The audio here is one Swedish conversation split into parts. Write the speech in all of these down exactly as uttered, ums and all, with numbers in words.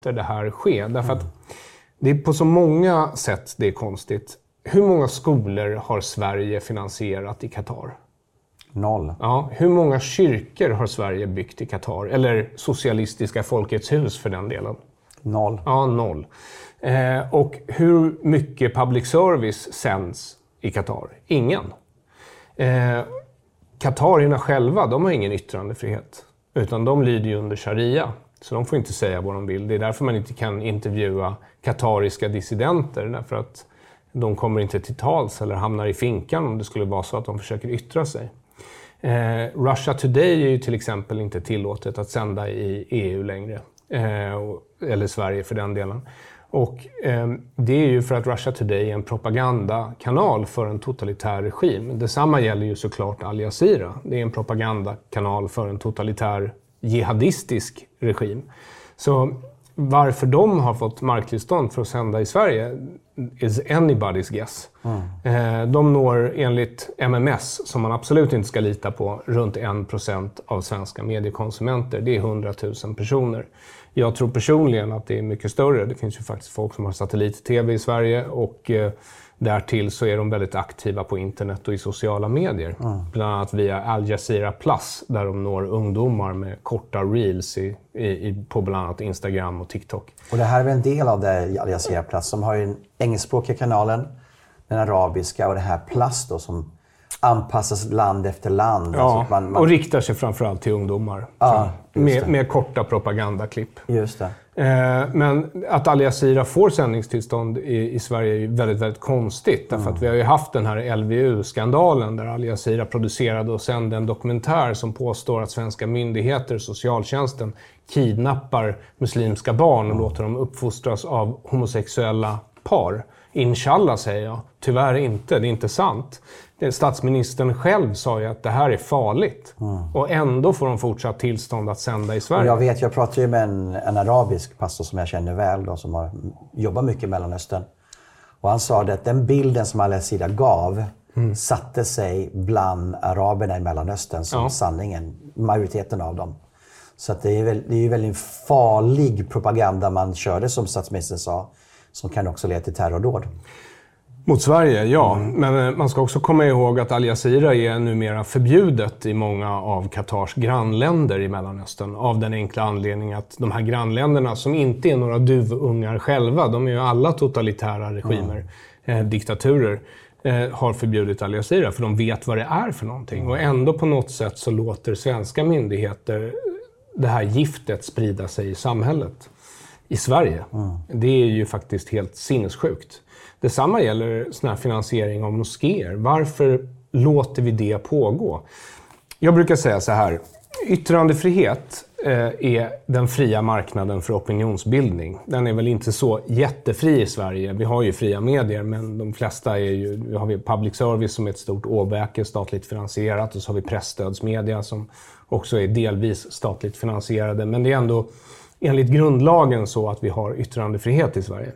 det här ske. Därför att det är på så många sätt det är konstigt. Hur många skolor har Sverige finansierat i Qatar? Noll. Ja, hur många kyrkor har Sverige byggt i Qatar? Eller socialistiska Folkets hus för den delen? Noll. Ja, noll. Eh, och hur mycket public service sänds i Qatar? Ingen. Eh, Qatarierna själva, de har ingen yttrandefrihet. Utan de lyder ju under sharia. Så de får inte säga vad de vill. Det är därför man inte kan intervjua katariska dissidenter. Därför att de kommer inte till tals eller hamnar i finkan om det skulle vara så att de försöker yttra sig. Eh, Russia Today är ju till exempel inte tillåtet att sända i E U längre. Eh, eller Sverige för den delen. Och eh, det är ju för att Russia Today är en propagandakanal för en totalitär regim. Detsamma gäller ju såklart Al Jazeera. Det är en propagandakanal för en totalitär jihadistisk regim. Så varför de har fått marktillstånd för att sända i Sverige is anybody's guess. Mm. Eh, de når enligt M M S, som man absolut inte ska lita på, runt en procent av svenska mediekonsumenter. Det är hundratusen personer. Jag tror personligen att det är mycket större. Det finns ju faktiskt folk som har satellit-tv i Sverige och eh, därtill så är de väldigt aktiva på internet och i sociala medier. Mm. Bland annat via Al Jazeera Plus där de når ungdomar med korta reels i, i, i, på bland annat Instagram och TikTok. Och det här är väl en del av det Al Jazeera Plus som har ju den engelskspråkiga kanalen, den arabiska och det här Plus då som anpassas land efter land. Ja, alltså man, man... och riktar sig framförallt till ungdomar. Ja, med, med korta propagandaklipp. Just det. Eh, men att Al Jazeera får sändningstillstånd i, i Sverige är ju väldigt, väldigt konstigt. Därför Mm. att vi har ju haft den här L V U-skandalen där Al Jazeera producerade och sände en dokumentär som påstår att svenska myndigheter, socialtjänsten, kidnappar muslimska barn och mm. låter dem uppfostras av homosexuella par. Inshallah säger jag. Tyvärr inte, det är inte sant. Statsministern själv sa ju att det här är farligt. Mm. Och ändå får de fortsatt tillstånd att sända i Sverige. Jag vet, jag pratade ju med en, en arabisk pastor som jag känner väl då, som har jobbat mycket i Mellanöstern. Och han sa det att den bilden som Al Jazeera gav mm. satte sig bland araberna i Mellanöstern som ja. sanningen, majoriteten av dem. Så att det är väl, det är ju väldigt farlig propaganda man körde, som statsministern sa, som kan också leda till terrordåd. Mot Sverige, ja. Mm. Men man ska också komma ihåg att Al Jazeera är numera förbjudet i många av Qatars grannländer i Mellanöstern. Av den enkla anledningen att de här grannländerna, som inte är några duvungar själva, de är ju alla totalitära regimer, mm. eh, diktaturer, eh, har förbjudit Al Jazeera för de vet vad det är för någonting. Mm. Och ändå på något sätt så låter svenska myndigheter det här giftet sprida sig i samhället. I Sverige. Mm. Det är ju faktiskt helt sinnessjukt. Detsamma gäller sån här finansiering av moskéer. Varför låter vi det pågå? Jag brukar säga så här. Yttrandefrihet eh, är den fria marknaden för opinionsbildning. Den är väl inte så jättefri i Sverige. Vi har ju fria medier, men de flesta är ju... Vi har vi public service som är ett stort åbäke, statligt finansierat. Och så har vi pressstödsmedia som också är delvis statligt finansierade. Men det är ändå enligt grundlagen så att vi har yttrandefrihet i Sverige.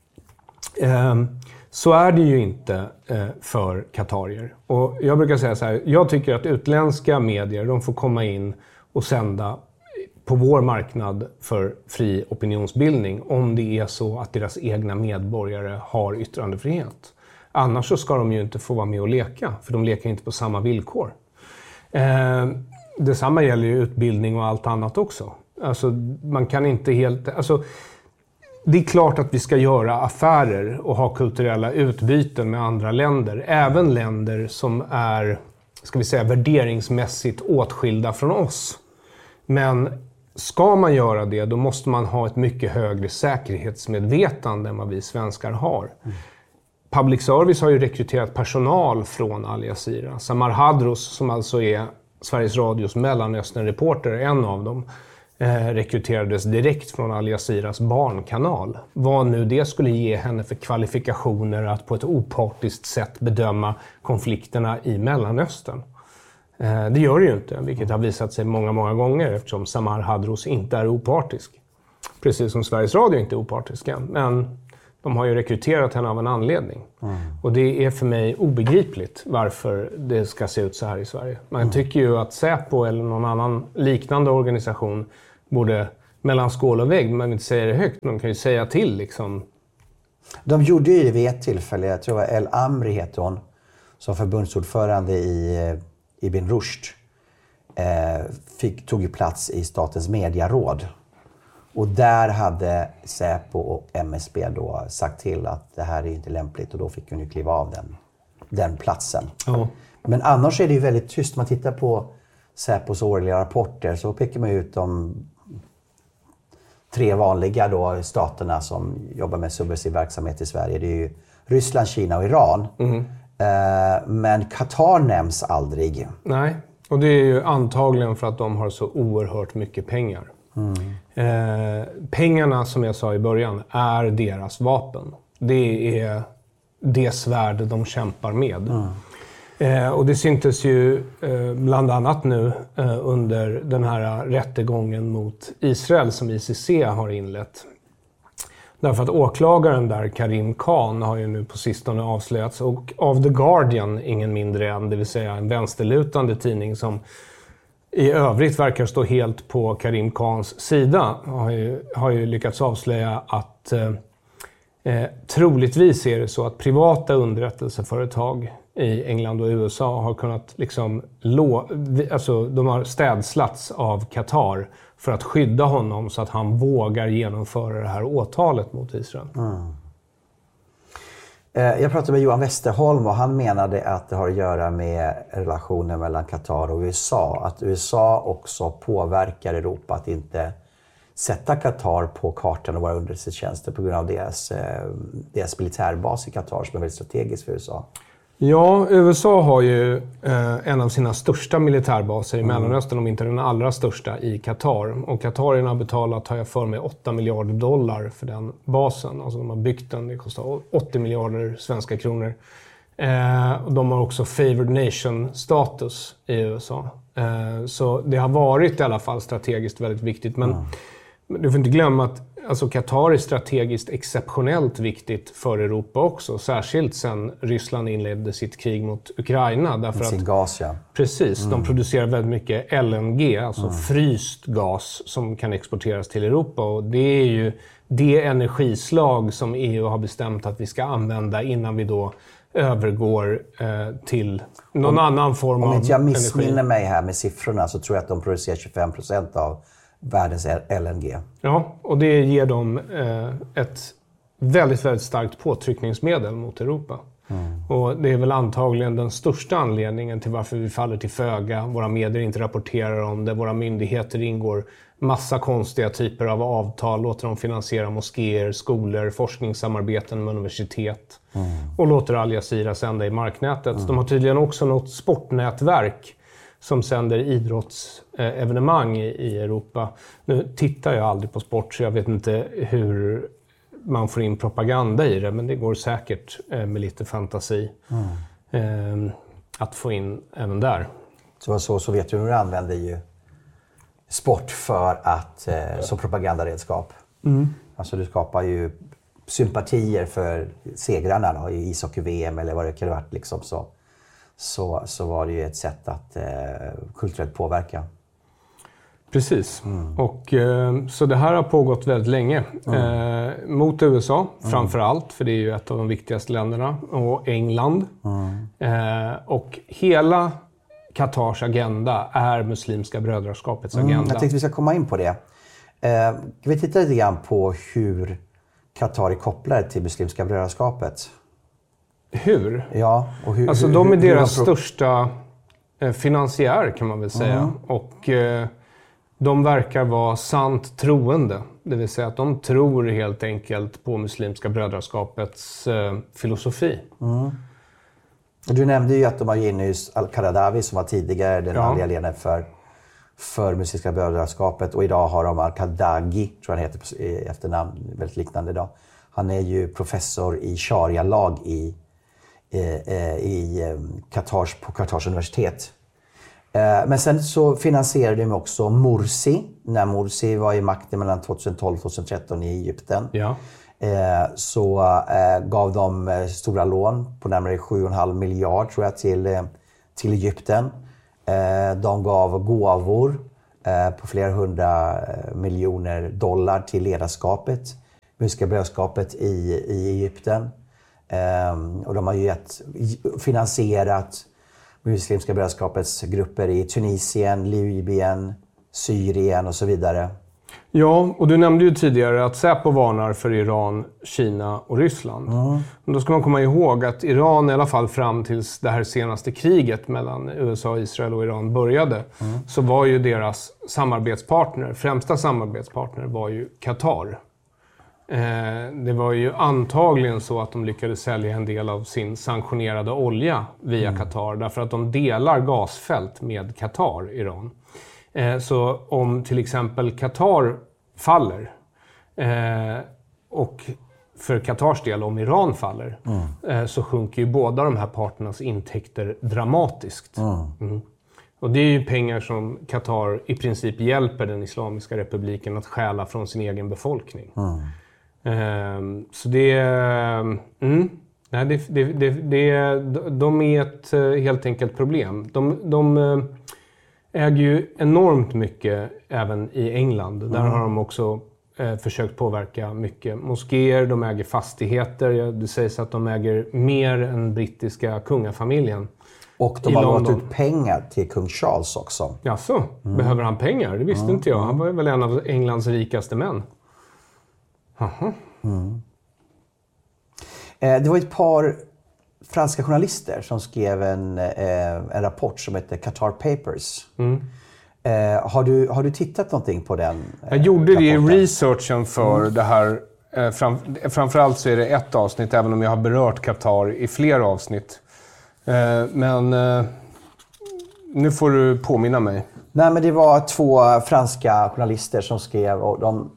Eh, så är det ju inte eh, för katarier. Och jag brukar säga så här, jag tycker att utländska medier, de får komma in och sända på vår marknad för fri opinionsbildning om det är så att deras egna medborgare har yttrandefrihet. Annars så ska de ju inte få vara med och leka, för de leker inte på samma villkor. Eh, detsamma gäller ju utbildning och allt annat också. Alltså man kan inte helt... Alltså, det är klart att vi ska göra affärer och ha kulturella utbyten med andra länder. Även länder som är, ska vi säga, värderingsmässigt åtskilda från oss. Men ska man göra det, då måste man ha ett mycket högre säkerhetsmedvetande än vad vi svenskar har. Mm. Public service har ju rekryterat personal från Al Jazeera. Samar Hadros, som alltså är Sveriges Radios Mellanöstern-reporter, en av dem, rekryterades direkt från Al Jazeeras barnkanal. Vad nu det skulle ge henne för kvalifikationer att på ett opartiskt sätt bedöma konflikterna i Mellanöstern. Det gör det ju inte, vilket har visat sig många, många gånger eftersom Samar Hadros inte är opartisk. Precis som Sveriges Radio inte är opartiska, men de har ju rekryterat henne av en anledning. Mm. Och det är för mig obegripligt varför det ska se ut så här i Sverige. Man mm. tycker ju att Säpo eller någon annan liknande organisation borde mellan skål och vägg, men man inte säger det högt. De kan ju säga till liksom. De gjorde ju det vid ett tillfälle, jag tror El Amri heter hon, som förbundsordförande i Ibn Rushd, eh, fick, tog ju plats i statens medieråd. Och där hade Säpo och M S B då sagt till att det här är inte lämpligt, och då fick hon ju kliva av den, den platsen. Ja. Men annars är det ju väldigt tyst. Man tittar på Säpos årliga rapporter så pekar man ut de tre vanliga då staterna som jobbar med subversiv verksamhet i Sverige. Det är ju Ryssland, Kina och Iran. Mm. Eh, men Qatar nämns aldrig. Nej, och det är ju antagligen för att de har så oerhört mycket pengar. Mm. Eh, pengarna, som jag sa i början, är deras vapen. Det är det svärd de kämpar med. Mm. Eh, och det syntes ju eh, bland annat nu eh, under den här rättegången mot Israel som I C C har inlett. Därför att åklagaren där, Karim Khan, har ju nu på sistone avslöjats, och av The Guardian, ingen mindre än, det vill säga en vänsterlutande tidning som i övrigt verkar stå helt på Karim Khans sida, har ju, har ju lyckats avslöja att eh, eh, troligtvis är det så att privata underrättelseföretag i England och U S A har kunnat liksom lå, alltså de har städslats av Qatar för att skydda honom så att han vågar genomföra det här åtalet mot Israel. Mm. Jag pratade med Johan Westerholm och han menade att det har att göra med relationen mellan Qatar och U S A. Att U S A också påverkar Europa att inte sätta Qatar på kartan och våra underrättelsetjänster på grund av deras, deras militärbas i Qatar som är väldigt strategisk för U S A. Ja, U S A har ju eh, en av sina största militärbaser i mm. Mellanöstern, om inte den allra största, i Qatar. Och Qatarierna har betalat, har jag för mig, åtta miljarder dollar för den basen. Alltså de har byggt den, det kostar åttio miljarder svenska kronor. Eh, och de har också favored nation-status i U S A. Eh, så det har varit i alla fall strategiskt väldigt viktigt. Men mm. du får inte glömma att alltså Qatar är strategiskt exceptionellt viktigt för Europa också. Särskilt sen Ryssland inledde sitt krig mot Ukraina. Därför sin att, gas, ja. Precis, mm. de producerar väldigt mycket L N G, alltså mm. fryst gas som kan exporteras till Europa. Och det är ju det energislag som E U har bestämt att vi ska använda innan vi då övergår eh, till någon om, annan form av energi. Om inte jag missminner mig här med siffrorna så tror jag att de producerar tjugofem procent av världens L N G. Ja, och det ger dem eh, ett väldigt, väldigt starkt påtryckningsmedel mot Europa. Mm. Och det är väl antagligen den största anledningen till varför vi faller till föga. Våra medier inte rapporterar om det. Våra myndigheter ingår massa konstiga typer av avtal. Låter dem finansiera moskéer, skolor, forskningssamarbeten med universitet. Mm. Och låter Al Jazeera sända i marknätet. Mm. De har tydligen också något sportnätverk som sänder idrottsevenemang i Europa. Nu tittar jag aldrig på sport så jag vet inte hur man får in propaganda i det, men det går säkert med lite fantasi mm. att få in även där. Så, så Sovjetunionen använder ju sport för att, som propagandaredskap. Mm. Alltså du skapar ju sympatier för segrarna då, i ishockey-V M eller vad det kan ha varit liksom så. Så, så var det ju ett sätt att eh, kulturellt påverka. Precis. Mm. Och, eh, så det här har pågått väldigt länge. Mm. Eh, mot U S A mm. framför allt, för det är ju ett av de viktigaste länderna. Och England. Mm. Eh, och hela Qatars agenda är Muslimska brödraskapets agenda. Mm, jag tänkte vi ska komma in på det. Eh, vi tittar lite grann på hur Qatar är kopplade till Muslimska brödraskapet. Hur? Ja, och hur, alltså hur, de är hur, deras hur största eh, finansiär kan man väl säga. Mm. Och eh, de verkar vara sant troende. Det vill säga att de tror helt enkelt på Muslimska brödraskapets eh, filosofi. Mm. Du nämnde ju att de har Yunus al-Qaradawi som var tidigare den andra ledaren för, för Muslimska brödraskapet. Och idag har de al-Qadagi, tror jag han heter i efternamn, väldigt liknande idag. Han är ju professor i sharia-lag i i Qatars, på Qatars universitet. Men sen så finansierade de också Morsi, när Morsi var i makten mellan tjugohundratolv och tjugotretton i Egypten. Ja. Så gav de stora lån på närmare sju komma fem miljard tror jag till, till Egypten. De gav gåvor eh, på flera hundra miljoner dollar till ledarskapet, Muslimska brödraskapet i, i Egypten. Eh, och de har ju gett, finansierat Muslimska brödraskapets grupper i Tunisien, Libyen, Syrien och så vidare. Ja, och du nämnde ju tidigare att Säpo varnar för Iran, Kina och Ryssland. Mm. Men då ska man komma ihåg att Iran, i alla fall fram tills det här senaste kriget mellan U S A, Israel och Iran började, mm. så var ju deras samarbetspartner, främsta samarbetspartner var ju Qatar. Eh, det var ju antagligen så att de lyckades sälja en del av sin sanktionerade olja via mm. Qatar, därför att de delar gasfält med Qatar, Iran. Så om till exempel Qatar faller, eh, och för Qatars del om Iran faller, mm. eh, så sjunker ju båda de här parternas intäkter dramatiskt. Mm. Mm. Och det är ju pengar som Qatar i princip hjälper den Islamiska republiken att stjäla från sin egen befolkning. Mm. Eh, så det är... Mm, nej, det, det, det, det, de är ett helt enkelt problem. De... de äger ju enormt mycket även i England. Mm. Där har de också eh, försökt påverka mycket moskéer, de äger fastigheter. Det sägs att de äger mer än brittiska kungafamiljen. Och de har låtit ut pengar till kung Charles också. Jaså, mm. behöver han pengar? Det visste mm. inte jag. Han var väl en av Englands rikaste män. Aha. Mm. Eh, det var ett par franska journalister som skrev en, eh, en rapport som heter Qatar Papers. Mm. Eh, har, du, har du tittat någonting på den? Eh, jag gjorde det i researchen för mm. det här. Eh, fram, framförallt så är det ett avsnitt, även om jag har berört Qatar i flera avsnitt. Eh, men eh, nu får du påminna mig. Nej, men det var två franska journalister som skrev, och de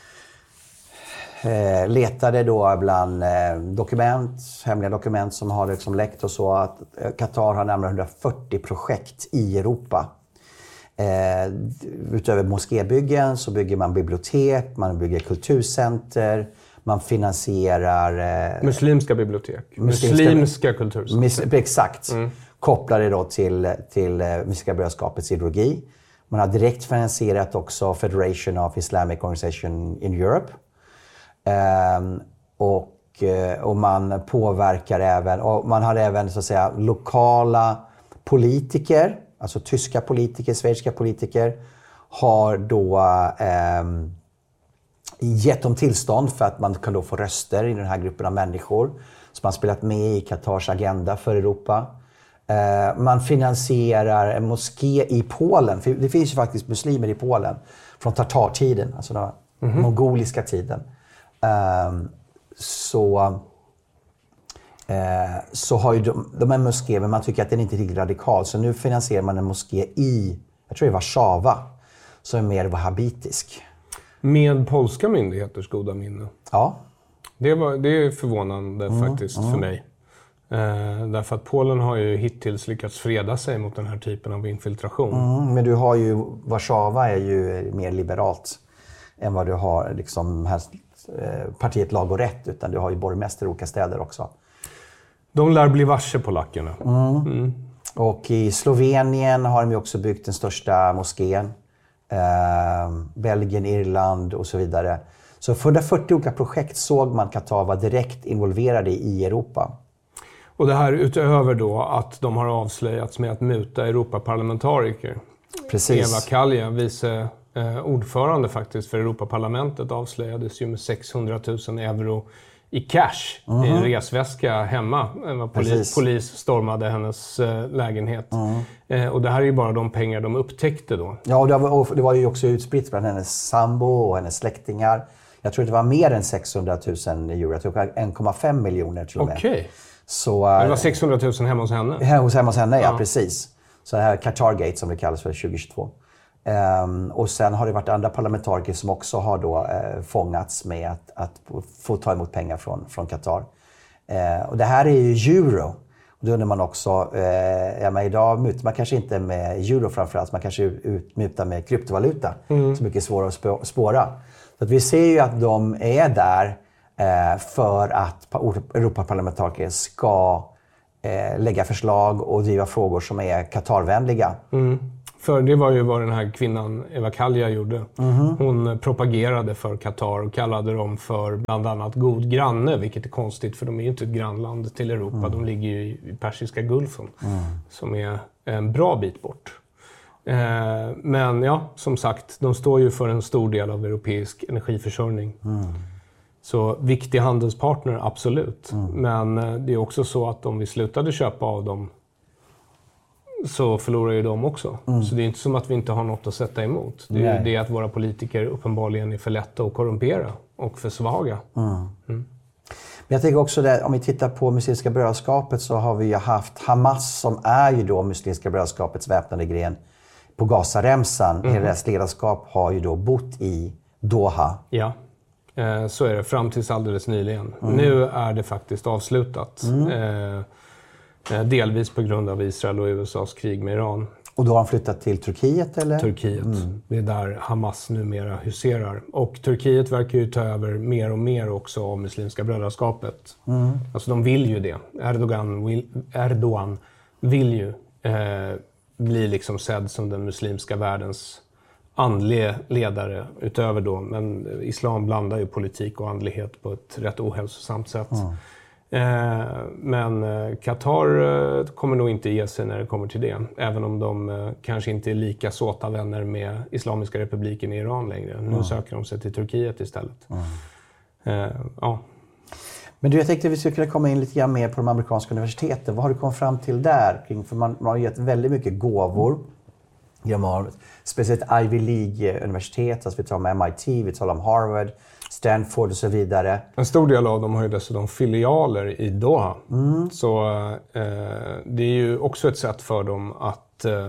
Eh, letade då bland eh, dokument, hemliga dokument som har liksom läckt och så, att eh, Qatar har närmare hundrafyrtio projekt i Europa. Eh, utöver moskébyggen så bygger man bibliotek, man bygger kulturcenter, man finansierar... Eh, muslimska bibliotek, muslimska, muslimska kulturcenter. Mis, exakt, mm. kopplade då till, till eh, Muslimska brödraskapets ideologi. Man har direkt finansierat också Federation of Islamic Organization in Europe. Um, och, och man påverkar även, och man har även så att säga lokala politiker, alltså tyska politiker, schweiziska politiker, har då um, gett dem tillstånd för att man kan då få röster i den här gruppen av människor som har spelat med i Qatars agenda för Europa. Uh, man finansierar en moské i Polen, för det finns ju faktiskt muslimer i Polen från tatartiden, alltså den mm-hmm. mongoliska tiden. Um, så uh, så har ju de, de här moské, men man tycker att den inte är riktigt radikal, så nu finansierar man en moské i, jag tror det var Warszawa, som är mer wahhabitisk. Med polska myndigheters goda minne. Ja. Det, var, det är förvånande mm, faktiskt mm. för mig. Uh, därför att Polen har ju hittills lyckats freda sig mot den här typen av infiltration. Mm, men du har ju, Warszawa är ju mer liberalt än vad du har liksom här, partiet Lag och Rätt, utan du har ju borgmästare i olika städer också. De lär bli varse polackerna. Mm. Mm. Och i Slovenien har de ju också byggt den största moskén. Eh, Belgien, Irland och så vidare. Så hundrafyrtio olika projekt såg man Qatar vara direkt involverade i Europa. Och det här utöver då att de har avslöjats med att muta Europaparlamentariker. Precis. Eva Kalja, vice eh, ordförande faktiskt för Europaparlamentet, avslöjades ju med sexhundratusen euro i cash mm-hmm. i en resväska hemma. Polis, polis stormade hennes eh, lägenhet. Mm. Eh, och det här är ju bara de pengar de upptäckte då. Ja, och det var, och det var ju också utspritt bland hennes sambo och hennes släktingar. Jag tror det var mer än sexhundratusen euro. Jag tror en komma fem miljoner till och med. Okej. Okay. Så, det var sexhundratusen hemma hos henne? Hos, hemma hos henne, ja, ja precis. Så det här Qatargate som det kallas för tjugohundratjugotvå. Um, och sen har det varit andra parlamentariker som också har då uh, fångats med att, att få ta emot pengar från, från Qatar. Uh, och det här är ju euro. Och då undrar man också, uh, ja, men idag mutar man kanske inte med euro framförallt, man kanske mutar med kryptovaluta mm. som är mycket svårare att spå- spåra. Så att vi ser ju att de är där uh, för att Europaparlamentariker ska uh, lägga förslag och driva frågor som är Qatarvänliga. Mm. För det var ju vad den här kvinnan Eva Kalja gjorde. Mm-hmm. Hon propagerade för Qatar och kallade dem för bland annat god granne, vilket är konstigt för de är ju inte ett grannland till Europa. Mm. De ligger ju i Persiska gulfen mm. som är en bra bit bort. Eh, men ja, som sagt, de står ju för en stor del av europeisk energiförsörjning. Mm. Så viktig handelspartner, absolut. Mm. Men eh, det är också så att om vi slutade köpa av dem så förlorar ju de också. Mm. Så det är inte som att vi inte har något att sätta emot. Det är Nej. ju det att våra politiker uppenbarligen är för lätta att korrumpera och för svaga. Mm. Mm. Men jag tänker också det, om vi tittar på Muslimska brödraskapet så har vi ju haft Hamas som är ju då Muslimska brödraskapets väpnade gren på Gazaremsan. Mm. Hela deras ledarskap har ju då bott i Doha. Ja, eh, så är det fram tills alldeles nyligen. Mm. Nu är det faktiskt avslutat. Mm. Eh, Delvis på grund av Israel och U S A:s krig med Iran. Och då har han flyttat till Turkiet eller? Turkiet. Mm. Det är där Hamas numera huserar. Och Turkiet verkar ju ta över mer och mer också av Muslimska brödraskapet. Mm. Alltså de vill ju det. Erdogan vill, Erdogan vill ju eh, bli liksom sedd som den muslimska världens andliga ledare utöver då. Men islam blandar ju politik och andlighet på ett rätt ohälsosamt sätt. Mm. Men Qatar kommer nog inte ge sig när det kommer till det. Även om de kanske inte är lika såta vänner med Islamiska republiken i Iran längre. Nu mm. söker de sig till Turkiet istället. Mm. Ja. Men du, jag tänkte att vi skulle kunna komma in lite grann mer på de amerikanska universiteten. Vad har du kommit fram till där? För man, man har gett väldigt mycket gåvor. Mm. Speciellt Ivy League-universitet. Alltså vi talar om M I T, vi talar om Harvard, Stanford och så vidare. En stor del av dem har ju dessutom filialer i Doha. Mm. Så eh, det är ju också ett sätt för dem att eh,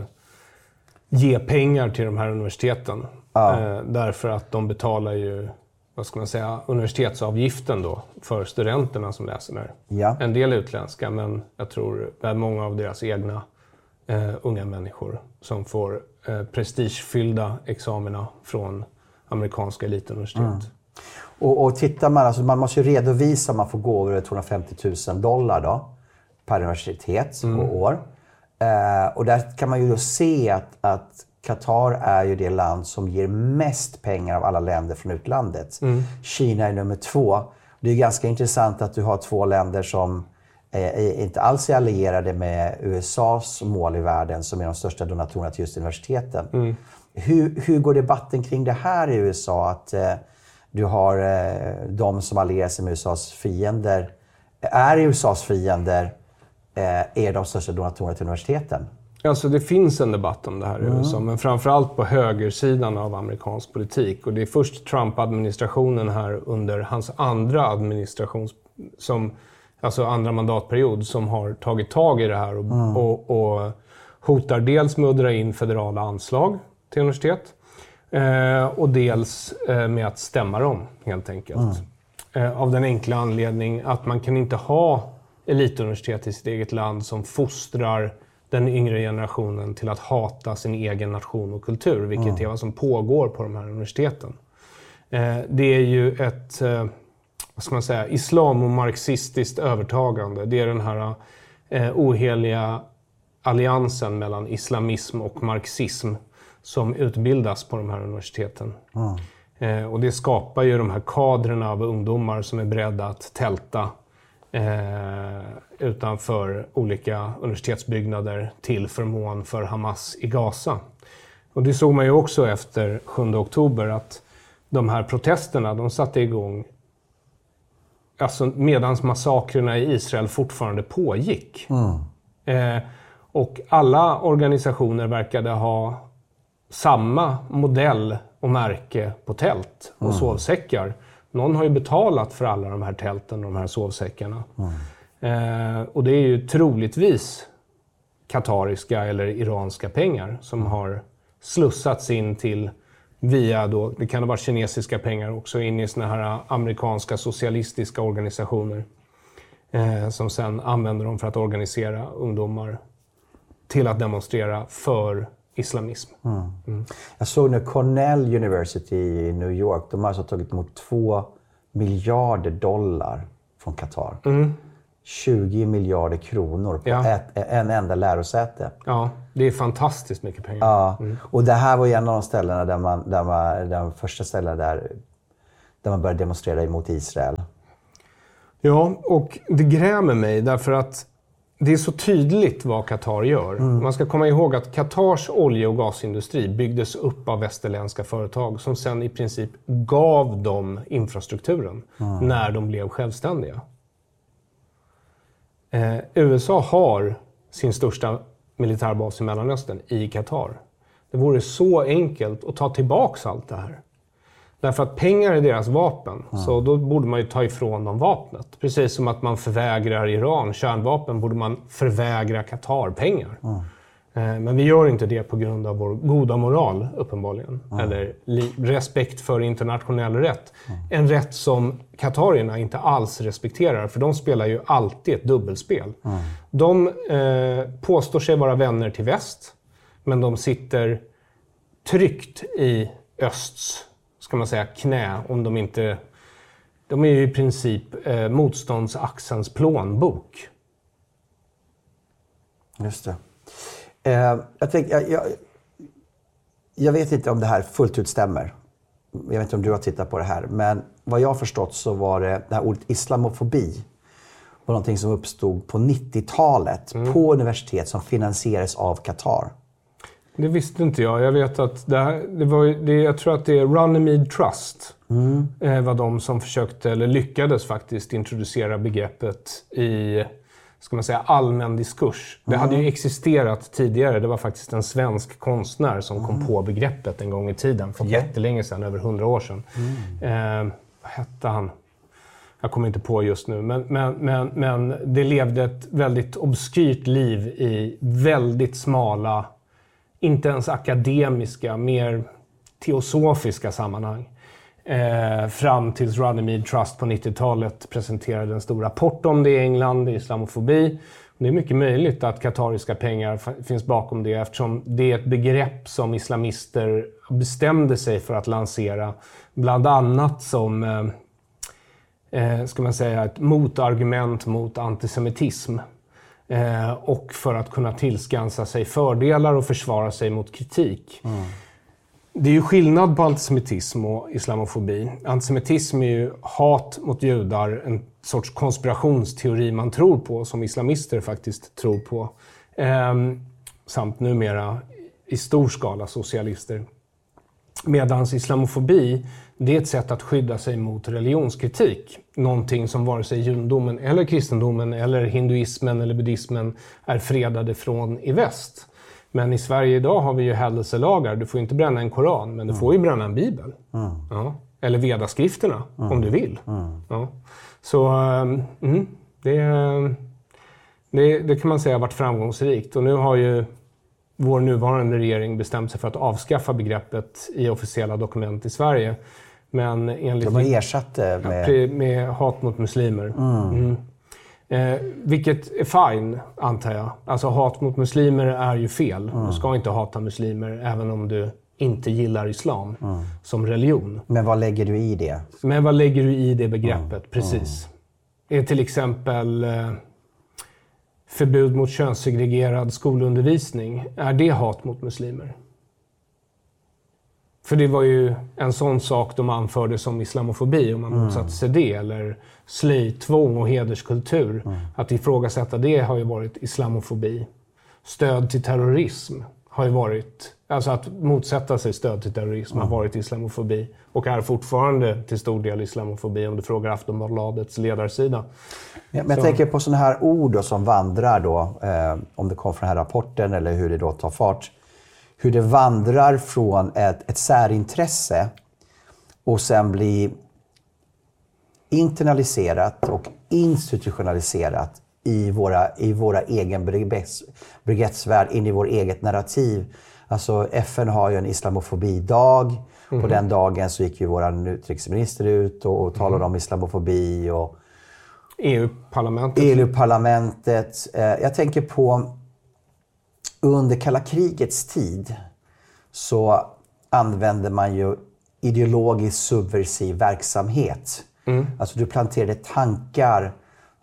ge pengar till de här universiteten. Ja. Eh, därför att de betalar ju, vad ska man säga, universitetsavgiften då för studenterna som läser där. Ja. En del utländska, men jag tror det är många av deras egna eh, unga människor som får eh, prestigefyllda examina från amerikanska elituniversitet. Mm. Och, och tittar man, alltså man måste ju redovisa om man får gå över tvåhundrafemtio tusen dollar då, per universitet mm. på år. Eh, och där kan man ju då se att, att Qatar är ju det land som ger mest pengar av alla länder från utlandet. Mm. Kina är nummer två. Det är ganska intressant att du har två länder som eh, inte alls är allierade med U S A:s mål i världen som är de största donatorerna till just universiteten. Mm. Hur, hur går debatten kring det här i U S A? Att eh, du har eh, de som allierar sig med U S A:s fiender, är U S A:s fiender, eh, är de största donatorerna till universiteten? Alltså det finns en debatt om det här i mm. U S A, men framförallt på högersidan av amerikansk politik. Och det är först Trump-administrationen här under hans andra administration, som, alltså andra mandatperiod, som har tagit tag i det här och, mm. och, och hotar dels med att dra in federala anslag till universitet. Eh, och dels eh, med att stämma dem, helt enkelt. Mm. Eh, av den enkla anledning att man kan inte ha elituniversitet i sitt eget land som fostrar den yngre generationen till att hata sin egen nation och kultur, vilket mm. är vad som pågår på de här universiteten. Eh, det är ju ett, eh, vad ska man säga, islamomarxistiskt övertagande. Det är den här eh, oheliga alliansen mellan islamism och marxism som utbildas på de här universiteten. Mm. Eh, och det skapar ju de här kadrerna av ungdomar som är beredda att tälta eh, utanför olika universitetsbyggnader till förmån för Hamas i Gaza. Och det såg man ju också efter sjunde oktober att de här protesterna, de satte igång alltså medans massakrerna i Israel fortfarande pågick. Mm. Eh, och alla organisationer verkade ha samma modell och märke på tält och mm. sovsäckar. Någon har ju betalat för alla de här tälten och de här sovsäckarna. Mm. Eh, och det är ju troligtvis katariska eller iranska pengar som har slussats in till via då, det kan ha varit kinesiska pengar också, in i såna här amerikanska socialistiska organisationer. Eh, som sen använder dem för att organisera ungdomar till att demonstrera för islamism. Mm. Mm. Jag såg nu Cornell University i New York. De har alltså tagit emot två miljarder dollar från Qatar. Mm. tjugo miljarder kronor på ja. ett, en enda lärosäte. Ja, det är fantastiskt mycket pengar. Ja, mm. och det här var ju en av de ställena där man, där man, de första ställena där, där man började demonstrera emot Israel. Ja, och det grämer mig därför att det är så tydligt vad Qatar gör. Mm. Man ska komma ihåg att Qatars olje- och gasindustri byggdes upp av västerländska företag som sen i princip gav dem infrastrukturen mm. när de blev självständiga. Eh, U S A har sin största militärbas i Mellanöstern i Qatar. Det vore så enkelt att ta tillbaks allt det här. Därför att pengar är deras vapen, mm. så då borde man ju ta ifrån dem vapnet. Precis som att man förvägrar Iran kärnvapen borde man förvägra Qatar pengar. Mm. Eh, men vi gör inte det på grund av vår goda moral, uppenbarligen. Mm. Eller li- respekt för internationell rätt. Mm. En rätt som qatarierna inte alls respekterar, för de spelar ju alltid ett dubbelspel. Mm. De eh, påstår sig vara vänner till väst, men de sitter tryggt i östs, ska man säga, knä, om de inte... De är ju i princip eh, motståndsaxelns plånbok. Just det. Eh, jag, tänk, jag, jag, jag vet inte om det här fullt ut stämmer. Jag vet inte om du har tittat på det här. Men vad jag har förstått så var det, det här ordet islamofobi var någonting som uppstod på nittiotalet mm. på universitet som finansieras av Qatar. Det visste inte jag. Jag vet att det, här, det var, det, jag tror att det är Runnymede Trust mm. eh, var de som försökte, eller lyckades faktiskt, introducera begreppet i, ska man säga, allmän diskurs. Det mm. hade ju existerat tidigare. Det var faktiskt en svensk konstnär som mm. kom på begreppet en gång i tiden. För okay. jättelänge sedan, över hundra år sedan. Mm. Eh, vad hette han? Jag kommer inte på just nu. Men, men, men, men det levde ett väldigt obskyrt liv i väldigt smala, inte ens akademiska, mer teosofiska sammanhang. Eh, fram tills Runnymede Trust på nittiotalet presenterade en stor rapport om det i England, islamofobi. Det är mycket möjligt att qatariska pengar f- finns bakom det, eftersom det är ett begrepp som islamister bestämde sig för att lansera, bland annat som eh, ska man säga, ett motargument mot antisemitism. Eh, och för att kunna tillskansa sig fördelar och försvara sig mot kritik. Mm. Det är ju skillnad på antisemitism och islamofobi. Antisemitism är ju hat mot judar, en sorts konspirationsteori man tror på, som islamister faktiskt tror på. Eh, samt numera i stor skala socialister. Medans islamofobi, det är ett sätt att skydda sig mot religionskritik. Någonting som vare sig judendomen eller kristendomen eller hinduismen eller buddhismen är fredade från i väst. Men i Sverige idag har vi ju hädelselagar. Du får inte bränna en koran, men du får ju bränna en bibel. Mm. Ja. Eller vedaskrifterna, mm. om du vill. Mm. Ja. Så mm, det, det, det kan man säga har varit framgångsrikt. Och nu har ju vår nuvarande regering bestämt sig för att avskaffa begreppet i officiella dokument i Sverige. Men enligt... De har ersatt det med... Ja, med hat mot muslimer. Mm. Mm. Eh, vilket är fine, antar jag. Alltså hat mot muslimer är ju fel. Mm. Du ska inte hata muslimer även om du inte gillar islam mm. som religion. Men vad lägger du i det? Men vad lägger du i det begreppet? Mm. Precis. Mm. Är till exempel... Eh, förbud mot könssegregerad skolundervisning, är det hat mot muslimer? För det var ju en sån sak de anförde som islamofobi, om man mm. motsatte sig det, eller slöjtvång och hederskultur. Mm. Att ifrågasätta det har ju varit islamofobi. Stöd till terrorism har ju varit, alltså att motsätta sig stöd till terrorism mm. har varit islamofobi. Och är fortfarande till stor del islamofobi om du frågar Aftonbladets ledarsida. Ja, men jag tänker på sådana här ord då, som vandrar då, eh, om det kommer från den här rapporten eller hur det då tar fart. Hur det vandrar från ett, ett särintresse och sen blir internaliserat och institutionaliserat i våra, i våra egen begreppsvärld, in i vår eget narrativ. Alltså F N har ju en islamofobidag. Mm. På den dagen så gick ju vår utrikesminister ut och, och talade mm. om islamofobi. Och E U-parlamentet. E U-parlamentet. Eh, jag tänker på under kalla krigets tid så använde man ju ideologisk subversiv verksamhet. Mm. Alltså du planterade tankar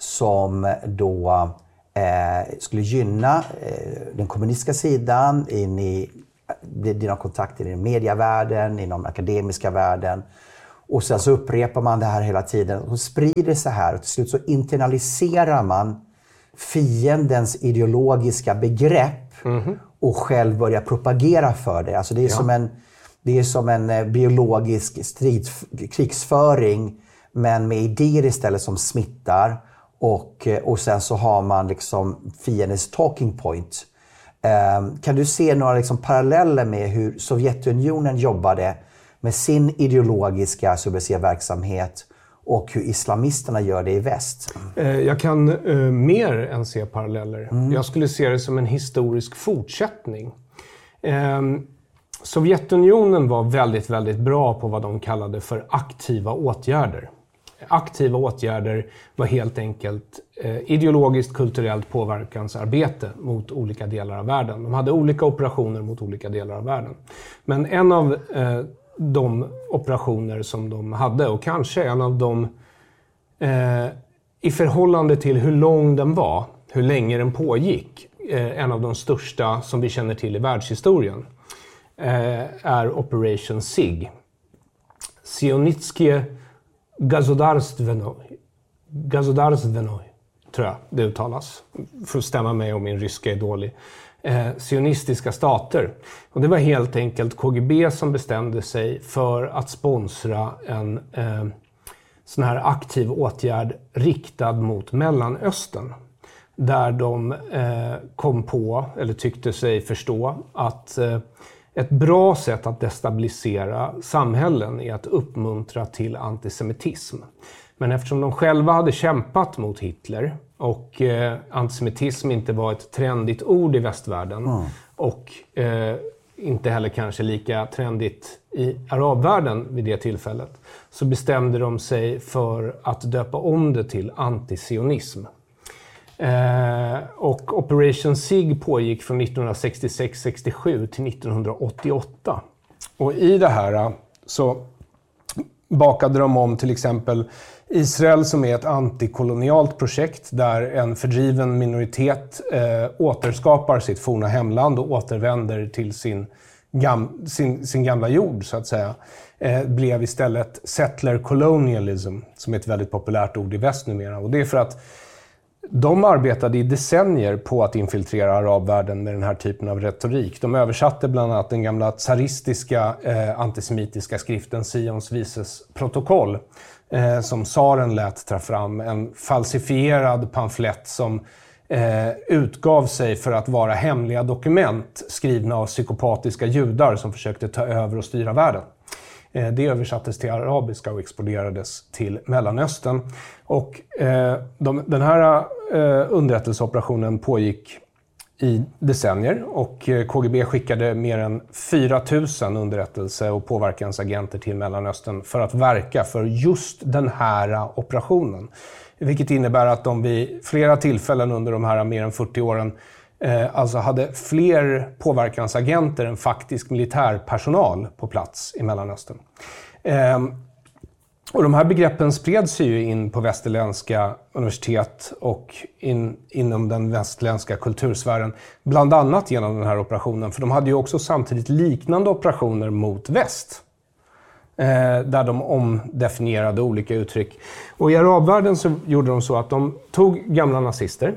som då eh, skulle gynna eh, den kommunistiska sidan in i dina kontakter i medievärlden, inom akademiska världen. Och sen så upprepar man det här hela tiden och sprider sig här och till slut så internaliserar man fiendens ideologiska begrepp mm-hmm. och själv börjar propagera för det. Alltså det är ja. som en, det är som en biologisk strids, krigsföring men med idéer istället som smittar och, och sen så har man liksom fiendens talking point. Um, kan du se några liksom paralleller med hur Sovjetunionen jobbade med sin ideologiska subversiva verksamhet och hur islamisterna gör det i väst? Jag kan uh, mer än se paralleller. Mm. Jag skulle se det som en historisk fortsättning. Um, Sovjetunionen var väldigt, väldigt bra på vad de kallade för aktiva åtgärder. Aktiva åtgärder var helt enkelt eh, ideologiskt, kulturellt påverkansarbete mot olika delar av världen. De hade olika operationer mot olika delar av världen. Men en av eh, de operationer som de hade, och kanske en av de eh, i förhållande till hur lång den var, hur länge den pågick, eh, en av de största som vi känner till i världshistorien, eh, är Operation SIG. Sionitskie Gazodardstvenoj, Gazodardstvenoj, tror jag det uttalas. För att stämma mig om min ryska är dålig. Eh, sionistiska stater. Och det var helt enkelt K G B som bestämde sig för att sponsra en eh, sån här aktiv åtgärd riktad mot Mellanöstern. Där de eh, kom på, eller tyckte sig förstå, att eh, ett bra sätt att destabilisera samhällen är att uppmuntra till antisemitism. Men eftersom de själva hade kämpat mot Hitler och eh, antisemitism inte var ett trendigt ord i västvärlden mm. och eh, inte heller kanske lika trendigt i arabvärlden vid det tillfället, så bestämde de sig för att döpa om det till antisionism. Eh, och Operation SIG pågick från nittonhundrasextiosex sextiosju till nittonhundraåttioåtta. Och i det här så bakade de om till exempel Israel, som är ett antikolonialt projekt där en fördriven minoritet eh, återskapar sitt forna hemland och återvänder till sin, gam, sin, sin gamla jord, så att säga. Eh, blev istället settler colonialism, som är ett väldigt populärt ord i väst numera. Och det är för att de arbetade i decennier på att infiltrera arabvärlden med den här typen av retorik. De översatte bland annat den gamla tsaristiska eh, antisemitiska skriften Sions vises protokoll, eh, som tsaren lät ta fram. En falsifierad pamflett som eh, utgav sig för att vara hemliga dokument skrivna av psykopatiska judar som försökte ta över och styra världen. Det översattes till arabiska och exporterades till Mellanöstern. Och eh, de, den här eh, underrättelseoperationen pågick i decennier. Och eh, K G B skickade mer än fyra tusen underrättelse- och påverkansagenter till Mellanöstern för att verka för just den här operationen. Vilket innebär att de vid flera tillfällen under de här mer än fyrtio åren Eh, alltså hade fler påverkansagenter än faktisk militärpersonal på plats i Mellanöstern. Eh, och de här begreppen spreds ju in på västerländska universitet och in, inom den västerländska kultursfären. Bland annat genom den här operationen. För de hade ju också samtidigt liknande operationer mot väst. Eh, där de omdefinierade olika uttryck. Och i arabvärlden så gjorde de så att de tog gamla nazister.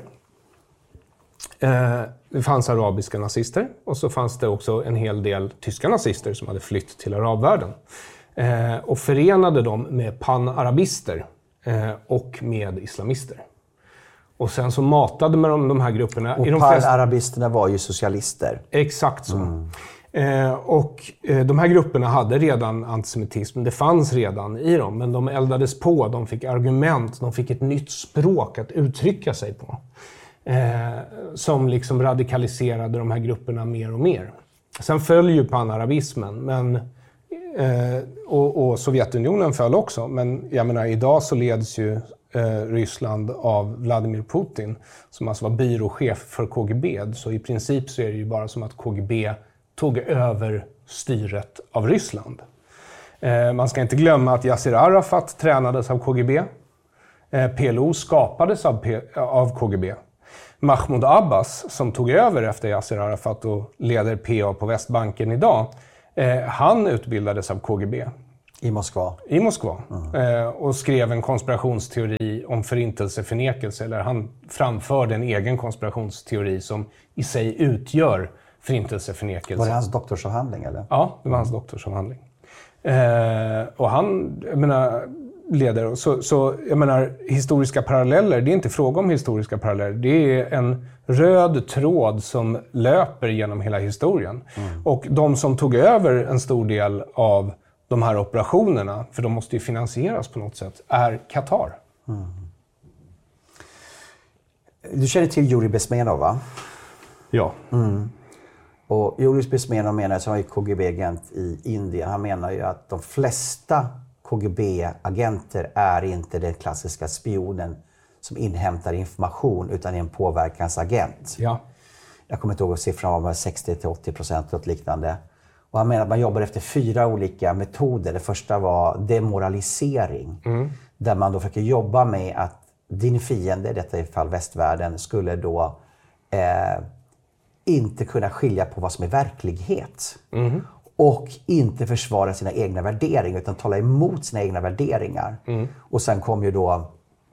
Det fanns arabiska nazister och så fanns det också en hel del tyska nazister som hade flytt till arabvärlden. Och förenade dem med panarabister och med islamister. Och sen så matade med de, de här grupperna. Och i de panarabisterna var ju socialister. Exakt så. Mm. Eh, och eh, de här grupperna hade redan antisemitism, det fanns redan i dem, men de eldades på, de fick argument, de fick ett nytt språk att uttrycka sig på. Eh, som liksom radikaliserade de här grupperna mer och mer. Sen föll ju panarabismen, men, eh, och, och Sovjetunionen föll också, men jag menar, idag så leds ju eh, Ryssland av Vladimir Putin, som alltså var byråchef för K G B, så i princip så är det ju bara som att K G B tog över styret av Ryssland. Eh, man ska inte glömma att Yasser Arafat tränades av K G B. P L O skapades av, P- av K G B. Mahmoud Abbas, som tog över efter Yasser Arafat och leder P A på Västbanken idag, eh, han utbildades av K G B. I Moskva? I Moskva. Mm. Eh, och skrev en konspirationsteori om förintelseförnekelse. Eller han framförde en egen konspirationsteori som i sig utgör förintelseförnekelse. Var det hans doktorsavhandling eller? Ja, det var hans doktorsavhandling. Eh, och han, jag menar, leder. Så, så jag menar, historiska paralleller, det är inte fråga om historiska paralleller. Det är en röd tråd som löper genom hela historien. Mm. Och de som tog över en stor del av de här operationerna, för de måste ju finansieras på något sätt, är Qatar. Mm. Du känner till Yuri Bezmenov, va? Ja. Mm. Och Yuri Bezmenov menar, som är K G B-agent i Indien, han menar ju att de flesta K G B-agenter är inte den klassiska spionen som inhämtar information, utan är en påverkansagent. Ja. Jag kommer inte ihåg siffran, var sextio till åttio procent och liknande. Och han menar att man jobbar efter fyra olika metoder. Det första var demoralisering. Mm. Där man då försöker jobba med att din fiende, i detta fall västvärlden, skulle då eh, inte kunna skilja på vad som är verklighet. Mm. Och inte försvara sina egna värderingar, utan tala emot sina egna värderingar. Mm. Och sen kom ju då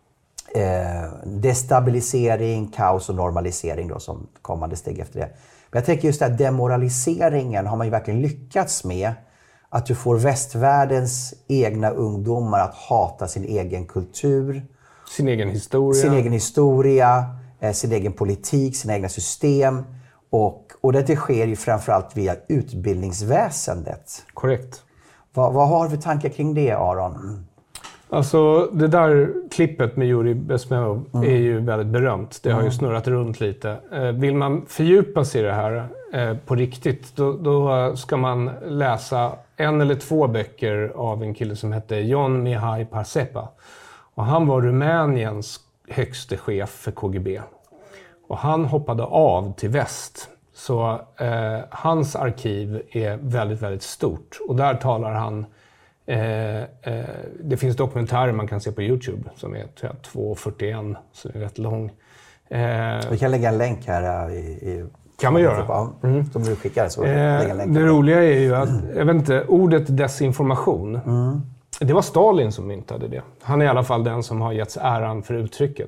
eh, destabilisering, kaos och normalisering då, som kommande steg efter det. Men jag tänker just att demoraliseringen har man ju verkligen lyckats med. Att du får västvärldens egna ungdomar att hata sin egen kultur. Sin egen historia. Sin egen historia, eh, sin egen politik, sina egna system. Och, och det sker ju framförallt via utbildningsväsendet. Korrekt. Vad, vad har du för tankar kring det, Aron? Alltså, det där klippet med Yuri Bezmenov mm. är ju väldigt berömt. Det har ju snurrat runt lite. Vill man fördjupa sig i det här eh, på riktigt, då, då ska man läsa en eller två böcker av en kille som hette John Mihai Parseva. Och han var Rumäniens högste chef för K G B. Och han hoppade av till väst. Så eh, hans arkiv är väldigt, väldigt stort. Och där talar han... Eh, eh, det finns dokumentärer man kan se på YouTube som är tror jag, två fyrtioett, så det är rätt lång. Eh, Vi kan lägga en länk här i... i kan man göra. Mm. Som du skickar. Så eh, lägga en länk det roliga är ju att, jag vet inte, ordet desinformation, mm. det var Stalin som myntade det. Han är i alla fall den som har getts äran för uttrycket.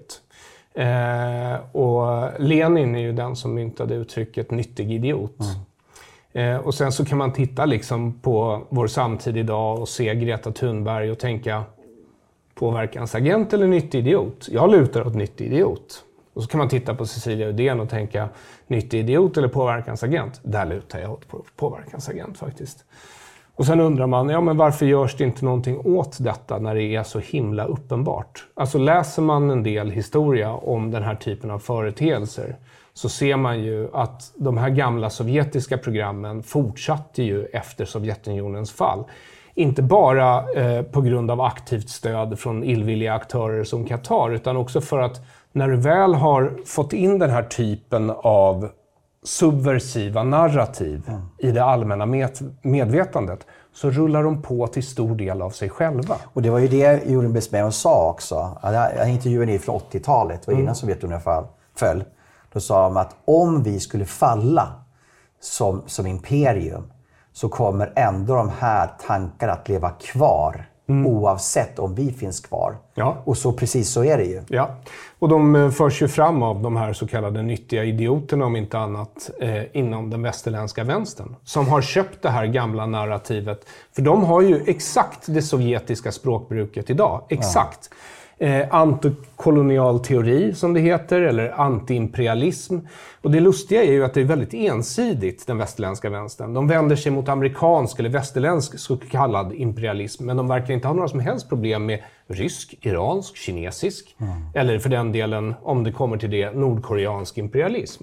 Eh, och Lenin är ju den som myntade uttrycket nyttig idiot. Mm. Eh, och sen så kan man titta liksom på vår samtid idag och se Greta Thunberg och tänka påverkansagent eller nyttig idiot. Jag lutar åt nyttig idiot. Och så kan man titta på Cecilia Uddén och tänka nyttig idiot eller påverkansagent. Där lutar jag åt på påverkansagent faktiskt. Och sen undrar man, ja men varför görs det inte någonting åt detta när det är så himla uppenbart? Alltså läser man en del historia om den här typen av företeelser så ser man ju att de här gamla sovjetiska programmen fortsatte ju efter Sovjetunionens fall. Inte bara eh, på grund av aktivt stöd från illvilliga aktörer som Qatar, utan också för att när du väl har fått in den här typen av subversiva narrativ mm. i det allmänna med- medvetandet så rullar de på till stor del av sig själva. Och det var ju det Yuri Bezmenov sa också. Intervjun är från åttiotalet, det var innan mm. Sovjetunionen föll. Då sa de att om vi skulle falla som, som imperium så kommer ändå de här tankarna att leva kvar. Mm. Oavsett om vi finns kvar. Ja. Och så precis så är det ju. Ja, och de förs ju fram av de här så kallade nyttiga idioterna om inte annat eh, inom den västerländska vänstern. Som har köpt det här gamla narrativet. För de har ju exakt det sovjetiska språkbruket idag. Exakt. Ja. Eh, antikolonial teori som det heter, eller antiimperialism. Och det lustiga är ju att det är väldigt ensidigt, den västerländska vänstern. De vänder sig mot amerikansk eller västerländsk så kallad imperialism, men de verkar inte ha några som helst problem med rysk, iransk, kinesisk, mm. eller för den delen, om det kommer till det, nordkoreansk imperialism.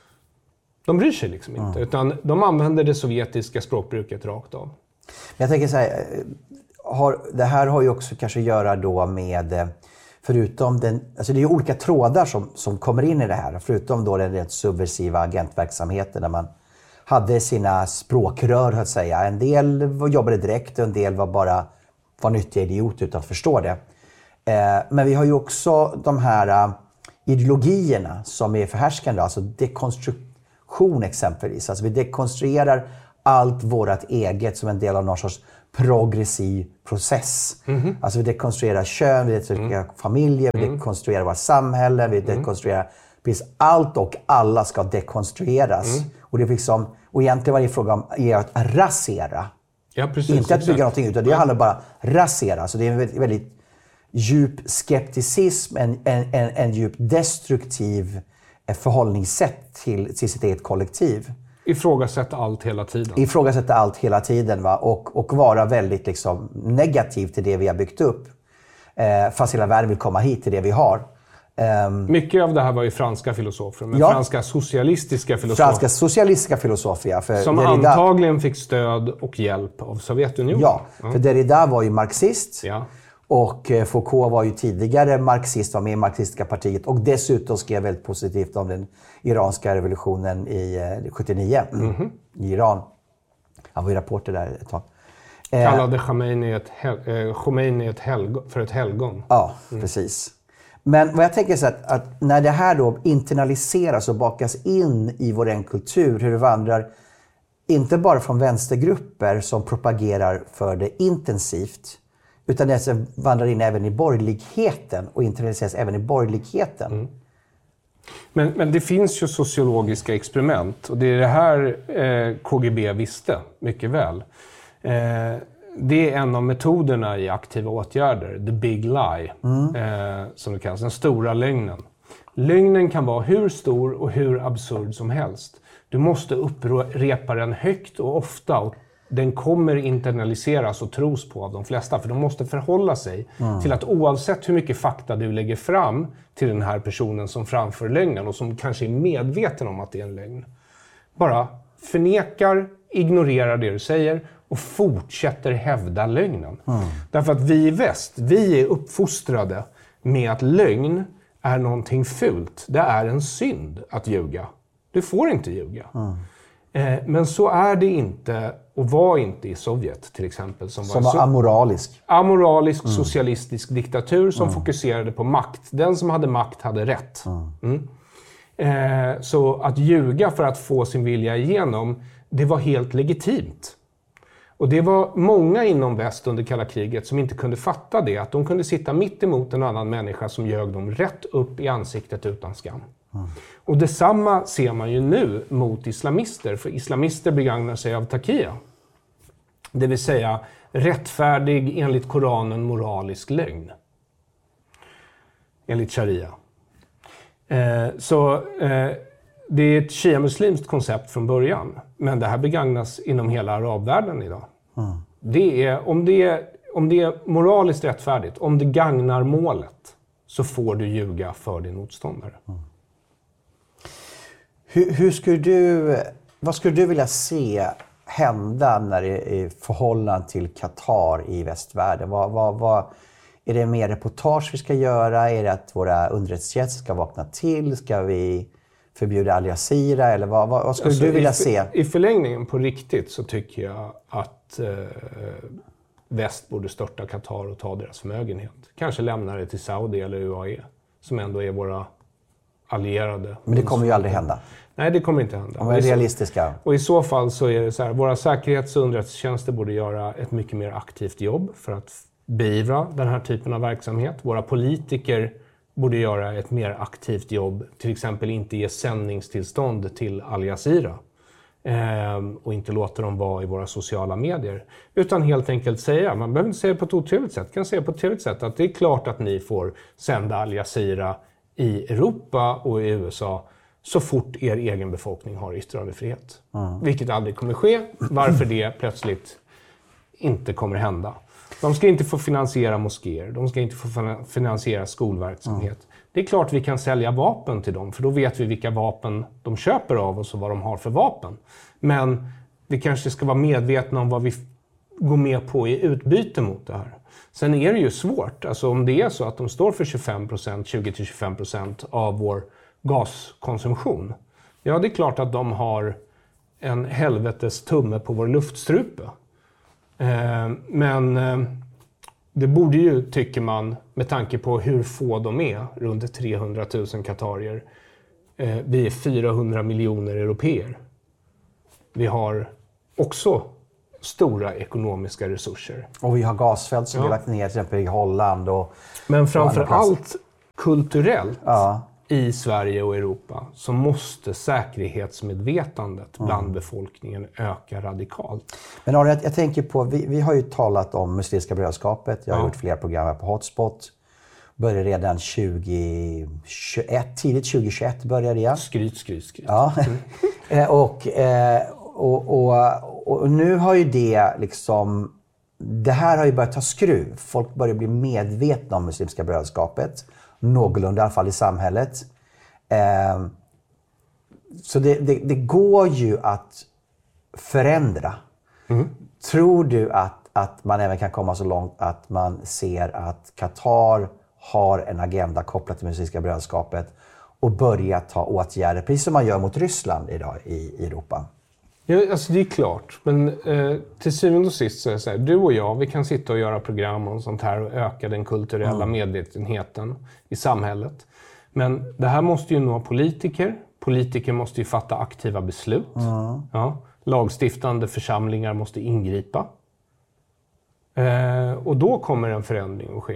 De bryr sig liksom inte, mm. utan de använder det sovjetiska språkbruket rakt av. Jag tänker så här, har, det här har ju också kanske att göra då med, förutom den, alltså det är ju olika trådar som, som kommer in i det här, förutom då den rent subversiva agentverksamheten där man hade sina språkrör, att säga. En del jobbade direkt och en del var bara var nyttiga idioter utan att förstå det. Eh, men vi har ju också de här uh, ideologierna som är förhärskande, alltså dekonstruktion exempelvis. Alltså vi dekonstruerar allt vårt eget som en del av någon sorts progressiv process. Mm-hmm. Alltså vi dekonstruerar kön, vi dekonstruerar mm. familjer, vi mm. dekonstruerar vårt samhälle, vi mm. dekonstruerar precis allt och alla ska dekonstrueras. Mm. Och det är liksom, och egentligen var det fråga om är att rasera. Ja, precis, inte att bygga exakt. någonting utan det handlar bara om rasera. Så det är en väldigt, väldigt djup skepticism, en, en, en, en djup destruktiv förhållningssätt till, till sitt eget kollektiv. Ifrågasätta allt hela tiden. Ifrågasätta allt hela tiden, va? Och, och vara väldigt liksom, negativ till det vi har byggt upp. Eh, fast hela världen vill komma hit till det vi har. Um, Mycket av det här var ju franska filosofer, men ja, franska socialistiska filosofer. Franska socialistiska filosofer, ja. För som Derrida, antagligen fick stöd och hjälp av Sovjetunionen. Ja, för Derrida var ju marxist. Ja. Och Foucault var ju tidigare marxist, var med i marxistiska partiet. Och dessutom skrev väldigt positivt om den iranska revolutionen i sjuttionio mm-hmm. i Iran. Han var ju rapporter där ett tag. Kallade Khomeini ett hel- Khomeini ett helgon, för ett helgon. Ja, mm. precis. Men vad jag tänker så att, att när det här då internaliseras och bakas in i vår kultur, hur det vandrar inte bara från vänstergrupper som propagerar för det intensivt, utan det vandrar in även i borgerligheten och internaliseras även i borgerligheten. Mm. Men, men det finns ju sociologiska experiment och det är det här eh, K G B visste mycket väl. Eh, det är en av metoderna i aktiva åtgärder, the big lie, mm. eh, som det kallas, den stora lögnen. Lögnen kan vara hur stor och hur absurd som helst. Du måste upprepa den högt och ofta och den kommer internaliseras och tros på av de flesta. För de måste förhålla sig mm. till att oavsett hur mycket fakta du lägger fram till den här personen som framför lögnen och som kanske är medveten om att det är en lögn. Bara förnekar, ignorerar det du säger och fortsätter hävda lögnen. Mm. Därför att vi i väst, vi är uppfostrade med att lögn är någonting fult. Det är en synd att ljuga. Du får inte ljuga. Mm. Eh, men så är det inte och var inte i Sovjet till exempel. Som, som var var amoralisk. Amoralisk mm. socialistisk diktatur som mm. fokuserade på makt. Den som hade makt hade rätt. Mm. Mm. Eh, så att ljuga för att få sin vilja igenom, det var helt legitimt. Och det var många inom väst under kalla kriget som inte kunde fatta det. Att de kunde sitta mitt emot en annan människa som ljög dem rätt upp i ansiktet utan skam. Mm. Och detsamma ser man ju nu mot islamister. För islamister begagnar sig av takia. Det vill säga rättfärdig enligt Koranen moralisk lögn. Enligt sharia. Eh, så eh, det är ett shia-muslimskt koncept från början. Men det här begagnas inom hela arabvärlden idag. Mm. Det är, om, det är, om det är moraliskt rättfärdigt, om det gagnar målet, så får du ljuga för din motståndare. Mm. Hur, hur skulle du, vad skulle du vilja se hända när det är förhållande till Qatar i västvärlden? Vad, vad, vad, är det mer reportage vi ska göra? Är det att våra underrättelsetjänster ska vakna till? Ska vi förbjuda Al Jazeera? Eller vad, vad, vad skulle alltså, du vilja i, se? I förlängningen på riktigt så tycker jag att eh, väst borde störta Qatar och ta deras förmögenhet. Kanske lämna det till Saudi eller U A E som ändå är våra allierade. Men det kommer ju aldrig hända. Nej, det kommer inte hända. De är realistiska. Och i så fall så är det så här, våra säkerhets- och underrättelsetjänster borde göra ett mycket mer aktivt jobb för att beivra den här typen av verksamhet. Våra politiker borde göra ett mer aktivt jobb, till exempel inte ge sändningstillstånd till Al Jazeera eh, och inte låta dem vara i våra sociala medier. Utan helt enkelt säga, man behöver inte säga på ett otrevligt sätt, kan säga på ett trevligt sätt att det är klart att ni får sända Al Jazeera i Europa och i U S A så fort er egen befolkning har yttrandefrihet. Mm. Vilket aldrig kommer ske, varför det plötsligt inte kommer hända. De ska inte få finansiera moskéer, de ska inte få finansiera skolverksamhet. Mm. Det är klart vi kan sälja vapen till dem, för då vet vi vilka vapen de köper av oss och vad de har för vapen. Men vi kanske ska vara medvetna om vad vi går med på i utbyte mot det här. Sen är det ju svårt, alltså om det är så att de står för tjugofem procent, tjugo till tjugofem procent av vår gaskonsumtion. Ja, det är klart att de har en helvetes tumme på vår luftstrupe. Eh, men eh, det borde ju, tycker man, med tanke på hur få de är, runt trehundratusen katarier. Eh, vi är fyrahundra miljoner europeer. Vi har också stora ekonomiska resurser. Och vi har gasfält som ja. vi lagt ner till exempel i Holland. Och, Men framför allt kulturellt ja. i Sverige och Europa så måste säkerhetsmedvetandet mm. bland befolkningen öka radikalt. Men Arne, jag, jag tänker på, vi, vi har ju talat om Muslimska brödraskapet. Jag har ja. gjort flera program här på Hotspot. Började redan tjugohundratjugoett, tidigt tjugohundratjugoett började jag. Skryt, skryt, skryt. Ja. och, och, och, och nu har ju det liksom, det här har ju börjat ta skruv. Folk börjar bli medvetna om Muslimska brödraskapet. Någorlunda i alla fall i samhället. Eh, så det, det, det går ju att förändra. Mm. Tror du att, att man även kan komma så långt att man ser att Qatar har en agenda kopplad till Muslimska brödraskapet och börja ta åtgärder, precis som man gör mot Ryssland idag i, i Europa? Ja, alltså det är klart, men eh, till syvende och sist så är det så här, du och jag, vi kan sitta och göra program om sånt här och öka den kulturella mm. medvetenheten i samhället. Men det här måste ju nå politiker. Politiker måste ju fatta aktiva beslut. Mm. Ja, lagstiftande församlingar måste ingripa. Eh, och då kommer en förändring att ske.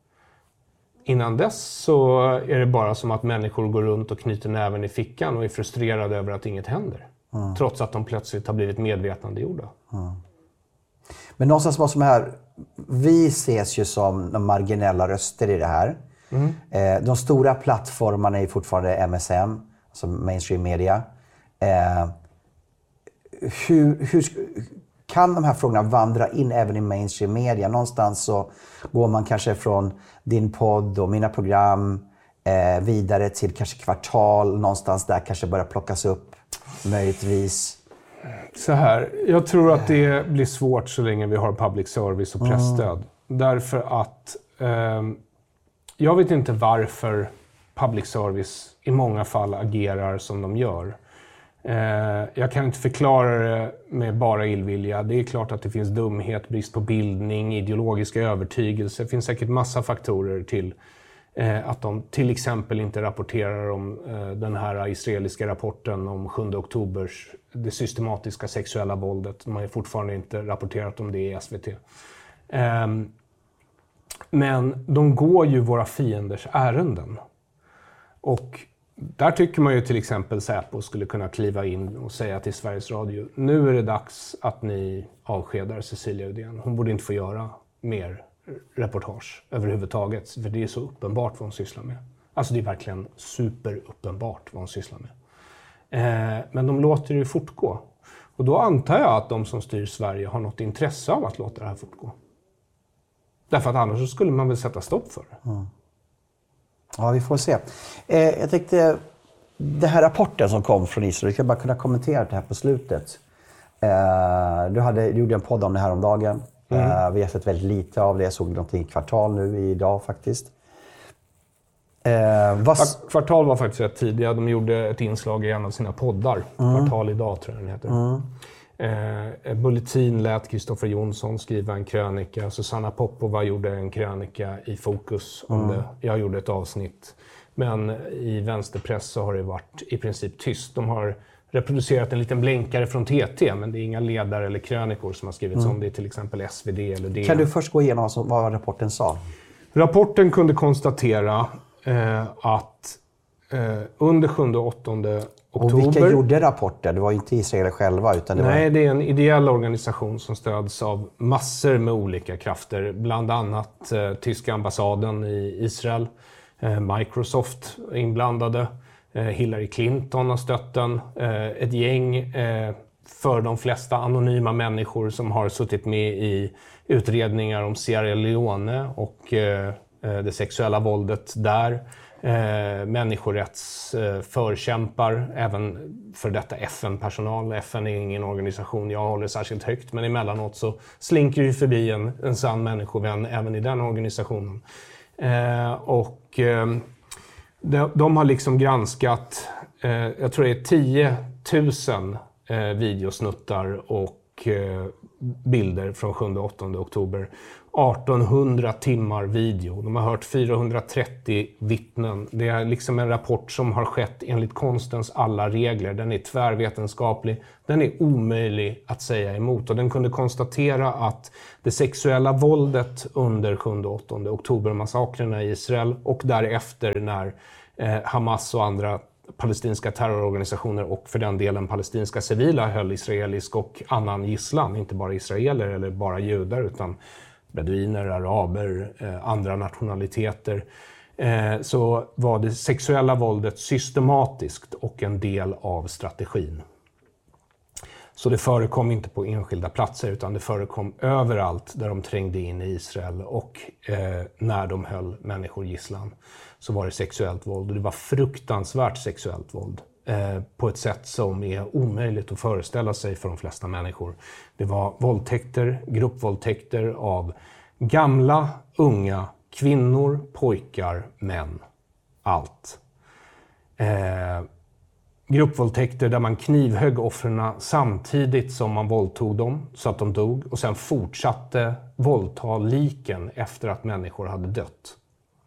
Innan dess så är det bara som att människor går runt och knyter näven i fickan och är frustrerade över att inget händer. Mm. Trots att de plötsligt har blivit medvetandegjorda. Mm. Men någonstans vad som är, vi ses ju som de marginella röster i det här. Mm. Eh, de stora plattformarna är fortfarande M S M, alltså mainstream media. Eh, hur, hur kan de här frågorna vandra in även i mainstream media? Någonstans så går man kanske från din podd och mina program eh, vidare till kanske Kvartal. Någonstans där kanske börjar plockas upp. Möjligtvis. Så här, jag tror att det blir svårt så länge vi har public service och pressstöd. Mm. Därför att eh, jag vet inte varför public service i många fall agerar som de gör. Eh, jag kan inte förklara det med bara illvilja. Det är klart att det finns dumhet, brist på bildning, ideologiska övertygelser. Det finns säkert massa faktorer till Eh, att de till exempel inte rapporterar om eh, den här israeliska rapporten om sjunde oktobers, det systematiska sexuella våldet. De har ju fortfarande inte rapporterat om det i S V T. Eh, men de går ju våra fienders ärenden. Och där tycker man ju till exempel Säpo skulle kunna kliva in och säga till Sveriges Radio, nu är det dags att ni avskedar Cecilia Uddén. Hon borde inte få göra mer reportage överhuvudtaget, för det är så uppenbart vad hon sysslar med. Alltså det är verkligen superuppenbart vad hon sysslar med. Eh, men de låter det fortgå. Och då antar jag att de som styr Sverige har något intresse av att låta det här fortgå. Därför att annars så skulle man väl sätta stopp för det. Mm. Ja, vi får se. Eh, jag tänkte, den här rapporten som kom från Israel, jag ska bara kunna kommentera det här på slutet. Eh, du, hade, du gjorde en podd om det här om dagen. Mm. Uh, vi har sett väldigt lite av det. Jag såg någonting i Kvartal nu idag faktiskt. Uh, vad... Kvartal var faktiskt rätt tidiga. De gjorde ett inslag i en av sina poddar. Mm. Kvartal idag tror jag den heter. Mm. Uh, Bulletin lät Kristoffer Jonsson skriva en krönika. Susanna Popova gjorde en krönika i Fokus om mm. det. Jag gjorde ett avsnitt. Men i vänsterpress så har det varit i princip tyst. De har reproducerat en liten blänkare från T T, men det är inga ledare eller krönikor som har skrivits mm. om det, till exempel S V D eller D. Kan du först gå igenom vad rapporten sa? Rapporten kunde konstatera eh, att eh, under sjunde och åttonde oktober... Och vilka gjorde rapporten? Det var inte Israel själva, utan det Nej, var... det är en ideell organisation som stöds av massor med olika krafter. Bland annat eh, tyska ambassaden i Israel, eh, Microsoft inblandade. Hillary Clinton har stött den. Ett gäng för de flesta anonyma människor som har suttit med i utredningar om Sierra Leone och det sexuella våldet där. Människorättsförkämpar, även för detta F N-personal. F N är ingen organisation jag håller särskilt högt, men emellanåt så slinker ju förbi en, en sann människovän även i den organisationen. Och... De, de har liksom granskat, eh, jag tror det är tio tusen eh, videosnuttar och eh, bilder från sjunde och åttonde oktober. artonhundra timmar video. De har hört fyrahundratrettio vittnen. Det är liksom en rapport som har skett enligt konstens alla regler. Den är tvärvetenskaplig. Den är omöjlig att säga emot. Och den kunde konstatera att det sexuella våldet under sjunde och åttonde oktobermassakrerna i Israel och därefter när eh, Hamas och andra palestinska terrororganisationer och för den delen palestinska civila höll israelisk och annan gisslan, inte bara israeler eller bara judar utan beduiner, araber, eh, andra nationaliteter, eh, så var det sexuella våldet systematiskt och en del av strategin. Så det förekom inte på enskilda platser utan det förekom överallt där de trängde in i Israel och eh, när de höll människor gisslan så var det sexuellt våld och det var fruktansvärt sexuellt våld eh, på ett sätt som är omöjligt att föreställa sig för de flesta människor. Det var våldtäkter, gruppvåldtäkter av gamla, unga, kvinnor, pojkar, män. Allt. Eh, gruppvåldtäkter där man knivhögg offren samtidigt som man våldtog dem så att de dog och sen fortsatte våldta liken efter att människor hade dött.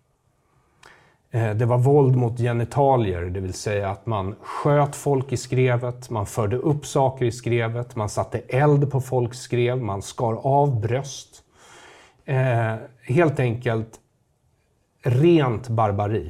Det var våld mot genitalier, det vill säga att man sköt folk i skrevet, man förde upp saker i skrevet, man satte eld på folks skrev, man skar av bröst. Eh, helt enkelt rent barbari.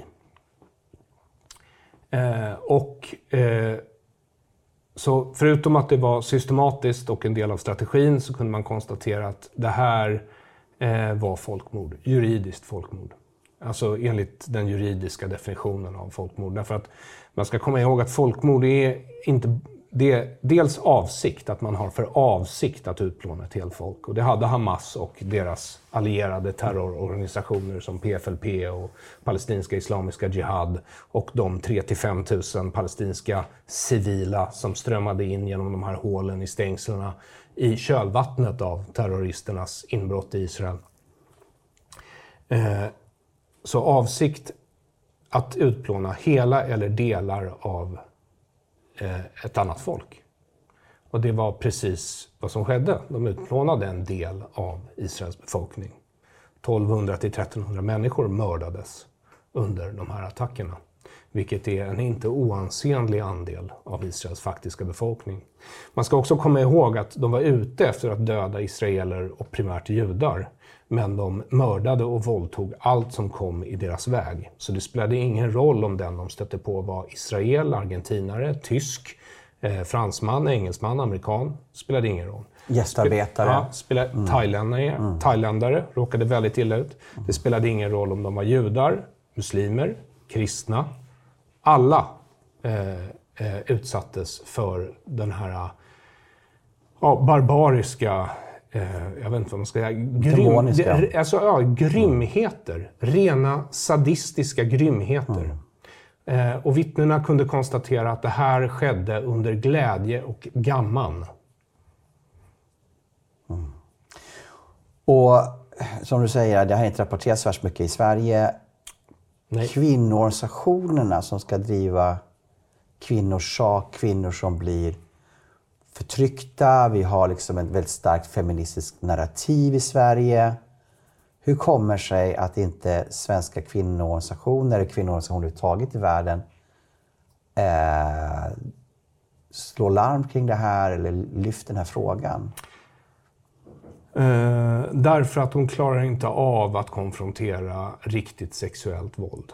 Eh, och eh, så förutom att det var systematiskt och en del av strategin så kunde man konstatera att det här eh, var folkmord, juridiskt folkmord. Alltså enligt den juridiska definitionen av folkmord. Därför att man ska komma ihåg att folkmord är inte det är dels avsikt, att man har för avsikt att utplåna ett helt folk. Och det hade Hamas och deras allierade terrororganisationer som P F L P och palestinska islamiska jihad och de tre till fem tusen palestinska civila som strömmade in genom de här hålen i stängslarna i kölvattnet av terroristernas inbrott i Israel. Eh, så avsikt att utplåna hela eller delar av ett annat folk. Och det var precis vad som skedde. De utplånade en del av Israels befolkning. tolvhundra till trettonhundra människor mördades under de här attackerna. Vilket är en inte oansenlig andel av Israels faktiska befolkning. Man ska också komma ihåg att de var ute efter att döda israeler och primärt judar. Men de mördade och våldtog allt som kom i deras väg. Så det spelade ingen roll om den de stötte på var israel, argentinare, tysk, eh, fransman, engelsman, amerikan. Spelade ingen roll. Gästarbetare. Ja, spelade, mm. thailändare, mm. thailändare råkade väldigt illa ut. Mm. Det spelade ingen roll om de var judar, muslimer, kristna. Alla eh, eh, utsattes för den här ja, barbariska... jag vet inte vad man ska säga, grym, alltså, ja, grymheter, rena sadistiska grymheter. Mm. Eh, och vittnena kunde konstatera att det här skedde under glädje och gamman. Mm. Och som du säger, det har inte rapporterats värst mycket i Sverige. Nej. Kvinnoorganisationerna som ska driva kvinnors sak, kvinnor som blir förtryckta, vi har liksom ett väldigt starkt feministiskt narrativ i Sverige. Hur kommer sig att inte svenska kvinnoorganisationer eller kvinnoorganisationer överhuvudtaget i världen eh, slår larm kring det här eller lyfter den här frågan? Eh, därför att de klarar inte av att konfrontera riktigt sexuellt våld.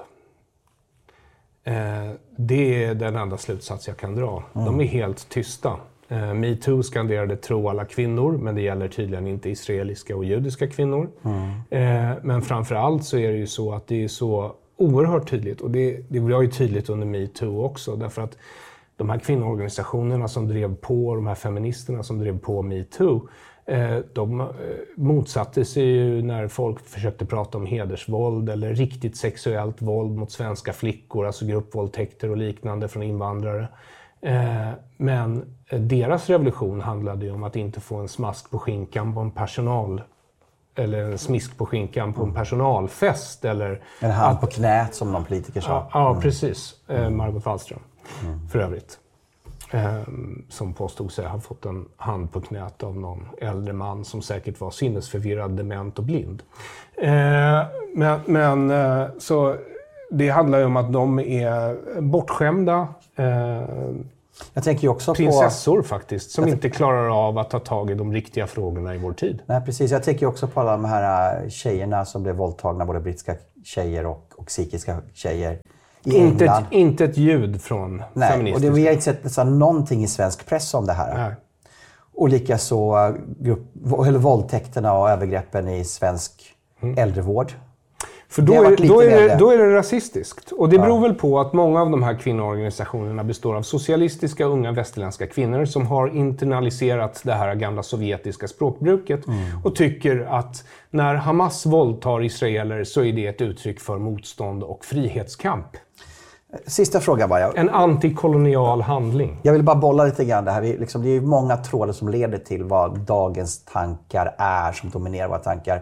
Eh, det är den enda slutsats jag kan dra. Mm. De är helt tysta. MeToo skanderade tro alla kvinnor, men det gäller tydligen inte israeliska och judiska kvinnor. Mm. Men framförallt så är det ju så att det är så oerhört tydligt, och det, det var ju tydligt under MeToo också, därför att de här kvinnoorganisationerna som drev på, de här feministerna som drev på MeToo, de motsatte sig ju när folk försökte prata om hedersvåld eller riktigt sexuellt våld mot svenska flickor, alltså gruppvåldtäkter och liknande från invandrare. Men deras revolution handlade ju om att inte få en smask på skinkan på en personal, eller en smisk på skinkan på en personalfest. Eller en hand att, på knät som någon politiker sa. Ja, ja precis. Mm. Margot Wallström, mm. för övrigt. eh, som påstod sig ha fått en hand på knät av någon äldre man som säkert var sinnesförvirrad, dement och blind. Eh, men men eh, så det handlar ju om att de är bortskämda eh, jag tänker ju också prinsessor på, faktiskt, som inte klarar av att ta tag i de riktiga frågorna i vår tid. Nej, precis. Jag tänker också på alla de här tjejerna som blev våldtagna, både brittiska tjejer och, och sikhiska tjejer i inte England. Ett, inte ett ljud från Nej, feministiska. och det, vi har inte sett nästan någonting i svensk press om det här. Nej. Och likaså grupp, eller våldtäkterna och övergreppen i svensk mm. äldrevård. För då är, då, är det, då är det rasistiskt. Och det beror ja. väl på att många av de här kvinnoorganisationerna består av socialistiska unga västerländska kvinnor som har internaliserat det här gamla sovjetiska språkbruket mm. och tycker att när Hamas våldtar israeler så är det ett uttryck för motstånd och frihetskamp. Sista fråga bara. En antikolonial handling. Jag vill bara bolla lite grann det här. Vi, liksom, det är många trådar som leder till vad dagens tankar är som dominerar våra tankar.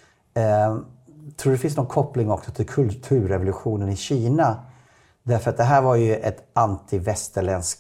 Eh, tror det finns någon koppling också till kulturrevolutionen i Kina? Därför att det här var ju ett anti-västerländsk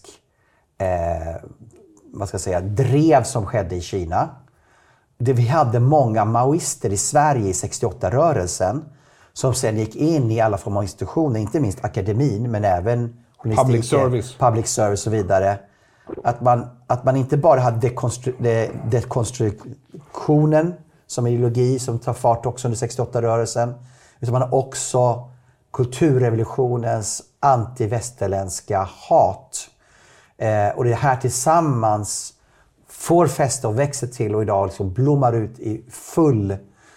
eh, vad ska jag säga, drev som skedde i Kina. Det, vi hade många maoister i Sverige i sextioåtta-rörelsen som sen gick in i alla former av institutioner, inte minst akademin, men även public service. public service och så vidare. Att man, att man inte bara hade dekonstru, de, dekonstruktionen som ideologi som tar fart också under sextioåtta-rörelsen, utan man har också kulturrevolutionens anti-västerländska hat. Eh, och det här tillsammans får fäste och växer till och idag liksom blommar ut i full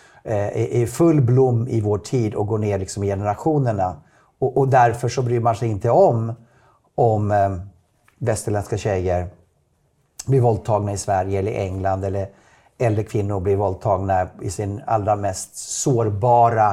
i full blom i vår tid och går ner liksom i generationerna. Och, och därför så bryr man sig inte om om eh, västerländska tjejer blir våldtagna i Sverige eller England, eller äldre kvinnor blir våldtagna i sin allra mest sårbara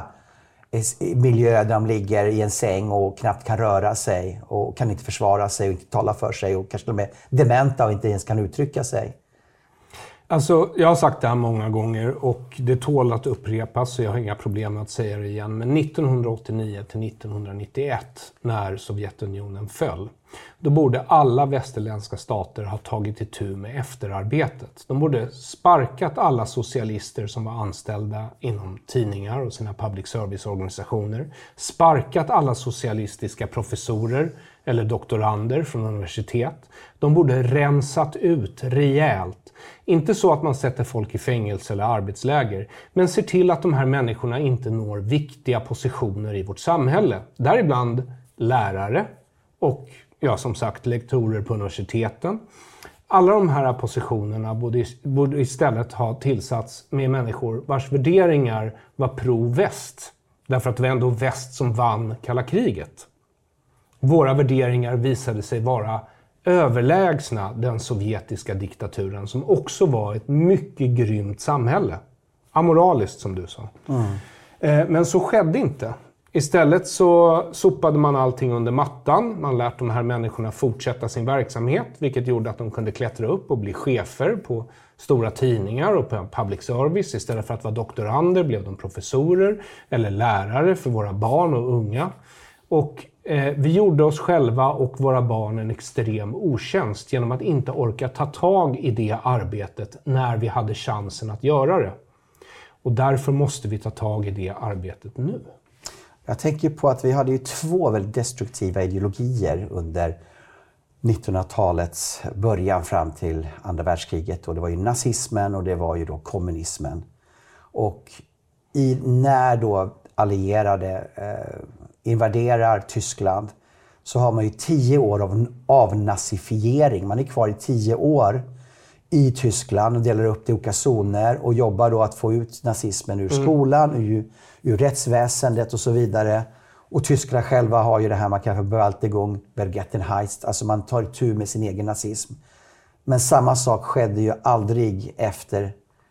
miljö där de ligger i en säng och knappt kan röra sig och kan inte försvara sig och inte tala för sig och kanske till och med dementa och inte ens kan uttrycka sig. Alltså, jag har sagt det här många gånger och det tål att upprepas så jag har inga problem med att säga det igen. Men nittonhundraåttionio till nittonhundranittioett, när Sovjetunionen föll, då borde alla västerländska stater ha tagit itu med efterarbetet. De borde sparkat alla socialister som var anställda inom tidningar och sina public service-organisationer, sparkat alla socialistiska professorer eller doktorander från universitet. De borde rensat ut rejält. Inte så att man sätter folk i fängelse eller arbetsläger, men ser till att de här människorna inte når viktiga positioner i vårt samhälle. Däribland lärare och, ja, som sagt, lektorer på universiteten. Alla de här positionerna borde, borde istället ha tillsatts med människor vars värderingar var pro-väst. Därför att det var ändå väst som vann kalla kriget. Våra värderingar visade sig vara överlägsna den sovjetiska diktaturen som också var ett mycket grymt samhälle. Amoraliskt som du sa. Mm. Men så skedde inte. Istället så sopade man allting under mattan. Man lät de här människorna fortsätta sin verksamhet, vilket gjorde att de kunde klättra upp och bli chefer på stora tidningar och på public service. Istället för att vara doktorander blev de professorer eller lärare för våra barn och unga. Och eh, vi gjorde oss själva och våra barn en extrem otjänst genom att inte orka ta tag i det arbetet när vi hade chansen att göra det. Och därför måste vi ta tag i det arbetet nu. Jag tänker på att vi hade ju två väldigt destruktiva ideologier under nittonhundratalets början fram till andra världskriget. Och det var ju nazismen och det var ju då kommunismen. Och i, när då allierade eh, invaderar Tyskland så har man ju tio år av avnazifiering. Man är kvar i tio år i Tyskland och delar upp det i olika zoner och jobbar då att få ut nazismen ur skolan, mm. ur, ur rättsväsendet och så vidare. Och tyskarna själva har ju det här man kallar för Bewältigung, Vergessenheit, alltså man tar itu med sin egen nazism. Men samma sak skedde ju aldrig efter,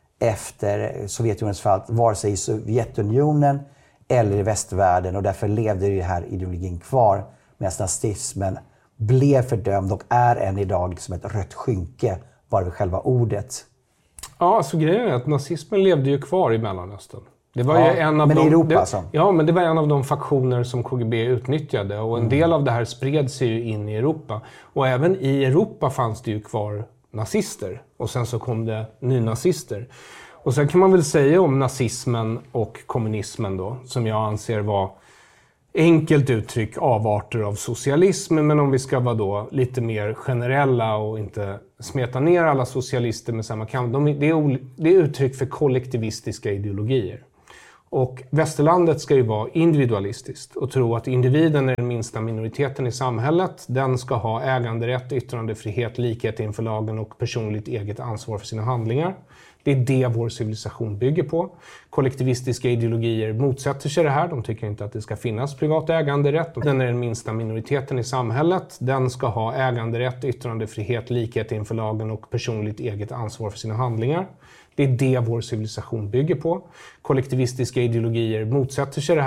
efter Sovjetunionens fall, vare sig i Sovjetunionen eller i västvärlden, och därför levde ju här ideologin kvar medan nazismen blev fördömd och är än idag liksom ett rött skynke bara vid själva ordet. Ja, alltså grejen är att nazismen levde ju kvar i Mellanöstern. Det var ja, ju en av men de, i Europa det, alltså? Ja, men det var en av de faktioner som K G B utnyttjade. Och en mm. del av det här spred sig ju in i Europa. Och även i Europa fanns det ju kvar nazister. Och sen så kom det nynazister. Och sen kan man väl säga om nazismen och kommunismen då, som jag anser var enkelt uttryck avarter av socialism. Men om vi ska vara då lite mer generella och inte smeta ner alla socialister med samma kam. De, det, är, det är uttryck för kollektivistiska ideologier. Och västerlandet ska ju vara individualistiskt och tro att individen är den minsta minoriteten i samhället. Den ska ha äganderätt, yttrandefrihet, likhet inför lagen och personligt eget ansvar för sina handlingar. Det är det vår civilisation bygger på. Kollektivistiska ideologier motsätter sig det här. De tycker inte att det ska finnas privat äganderätt. Den är den minsta minoriteten i samhället. Den ska ha äganderätt, yttrandefrihet, likhet inför lagen och personligt eget ansvar för sina handlingar. Det är det vår civilisation bygger på. Kollektivistiska ideologier motsätter sig det här.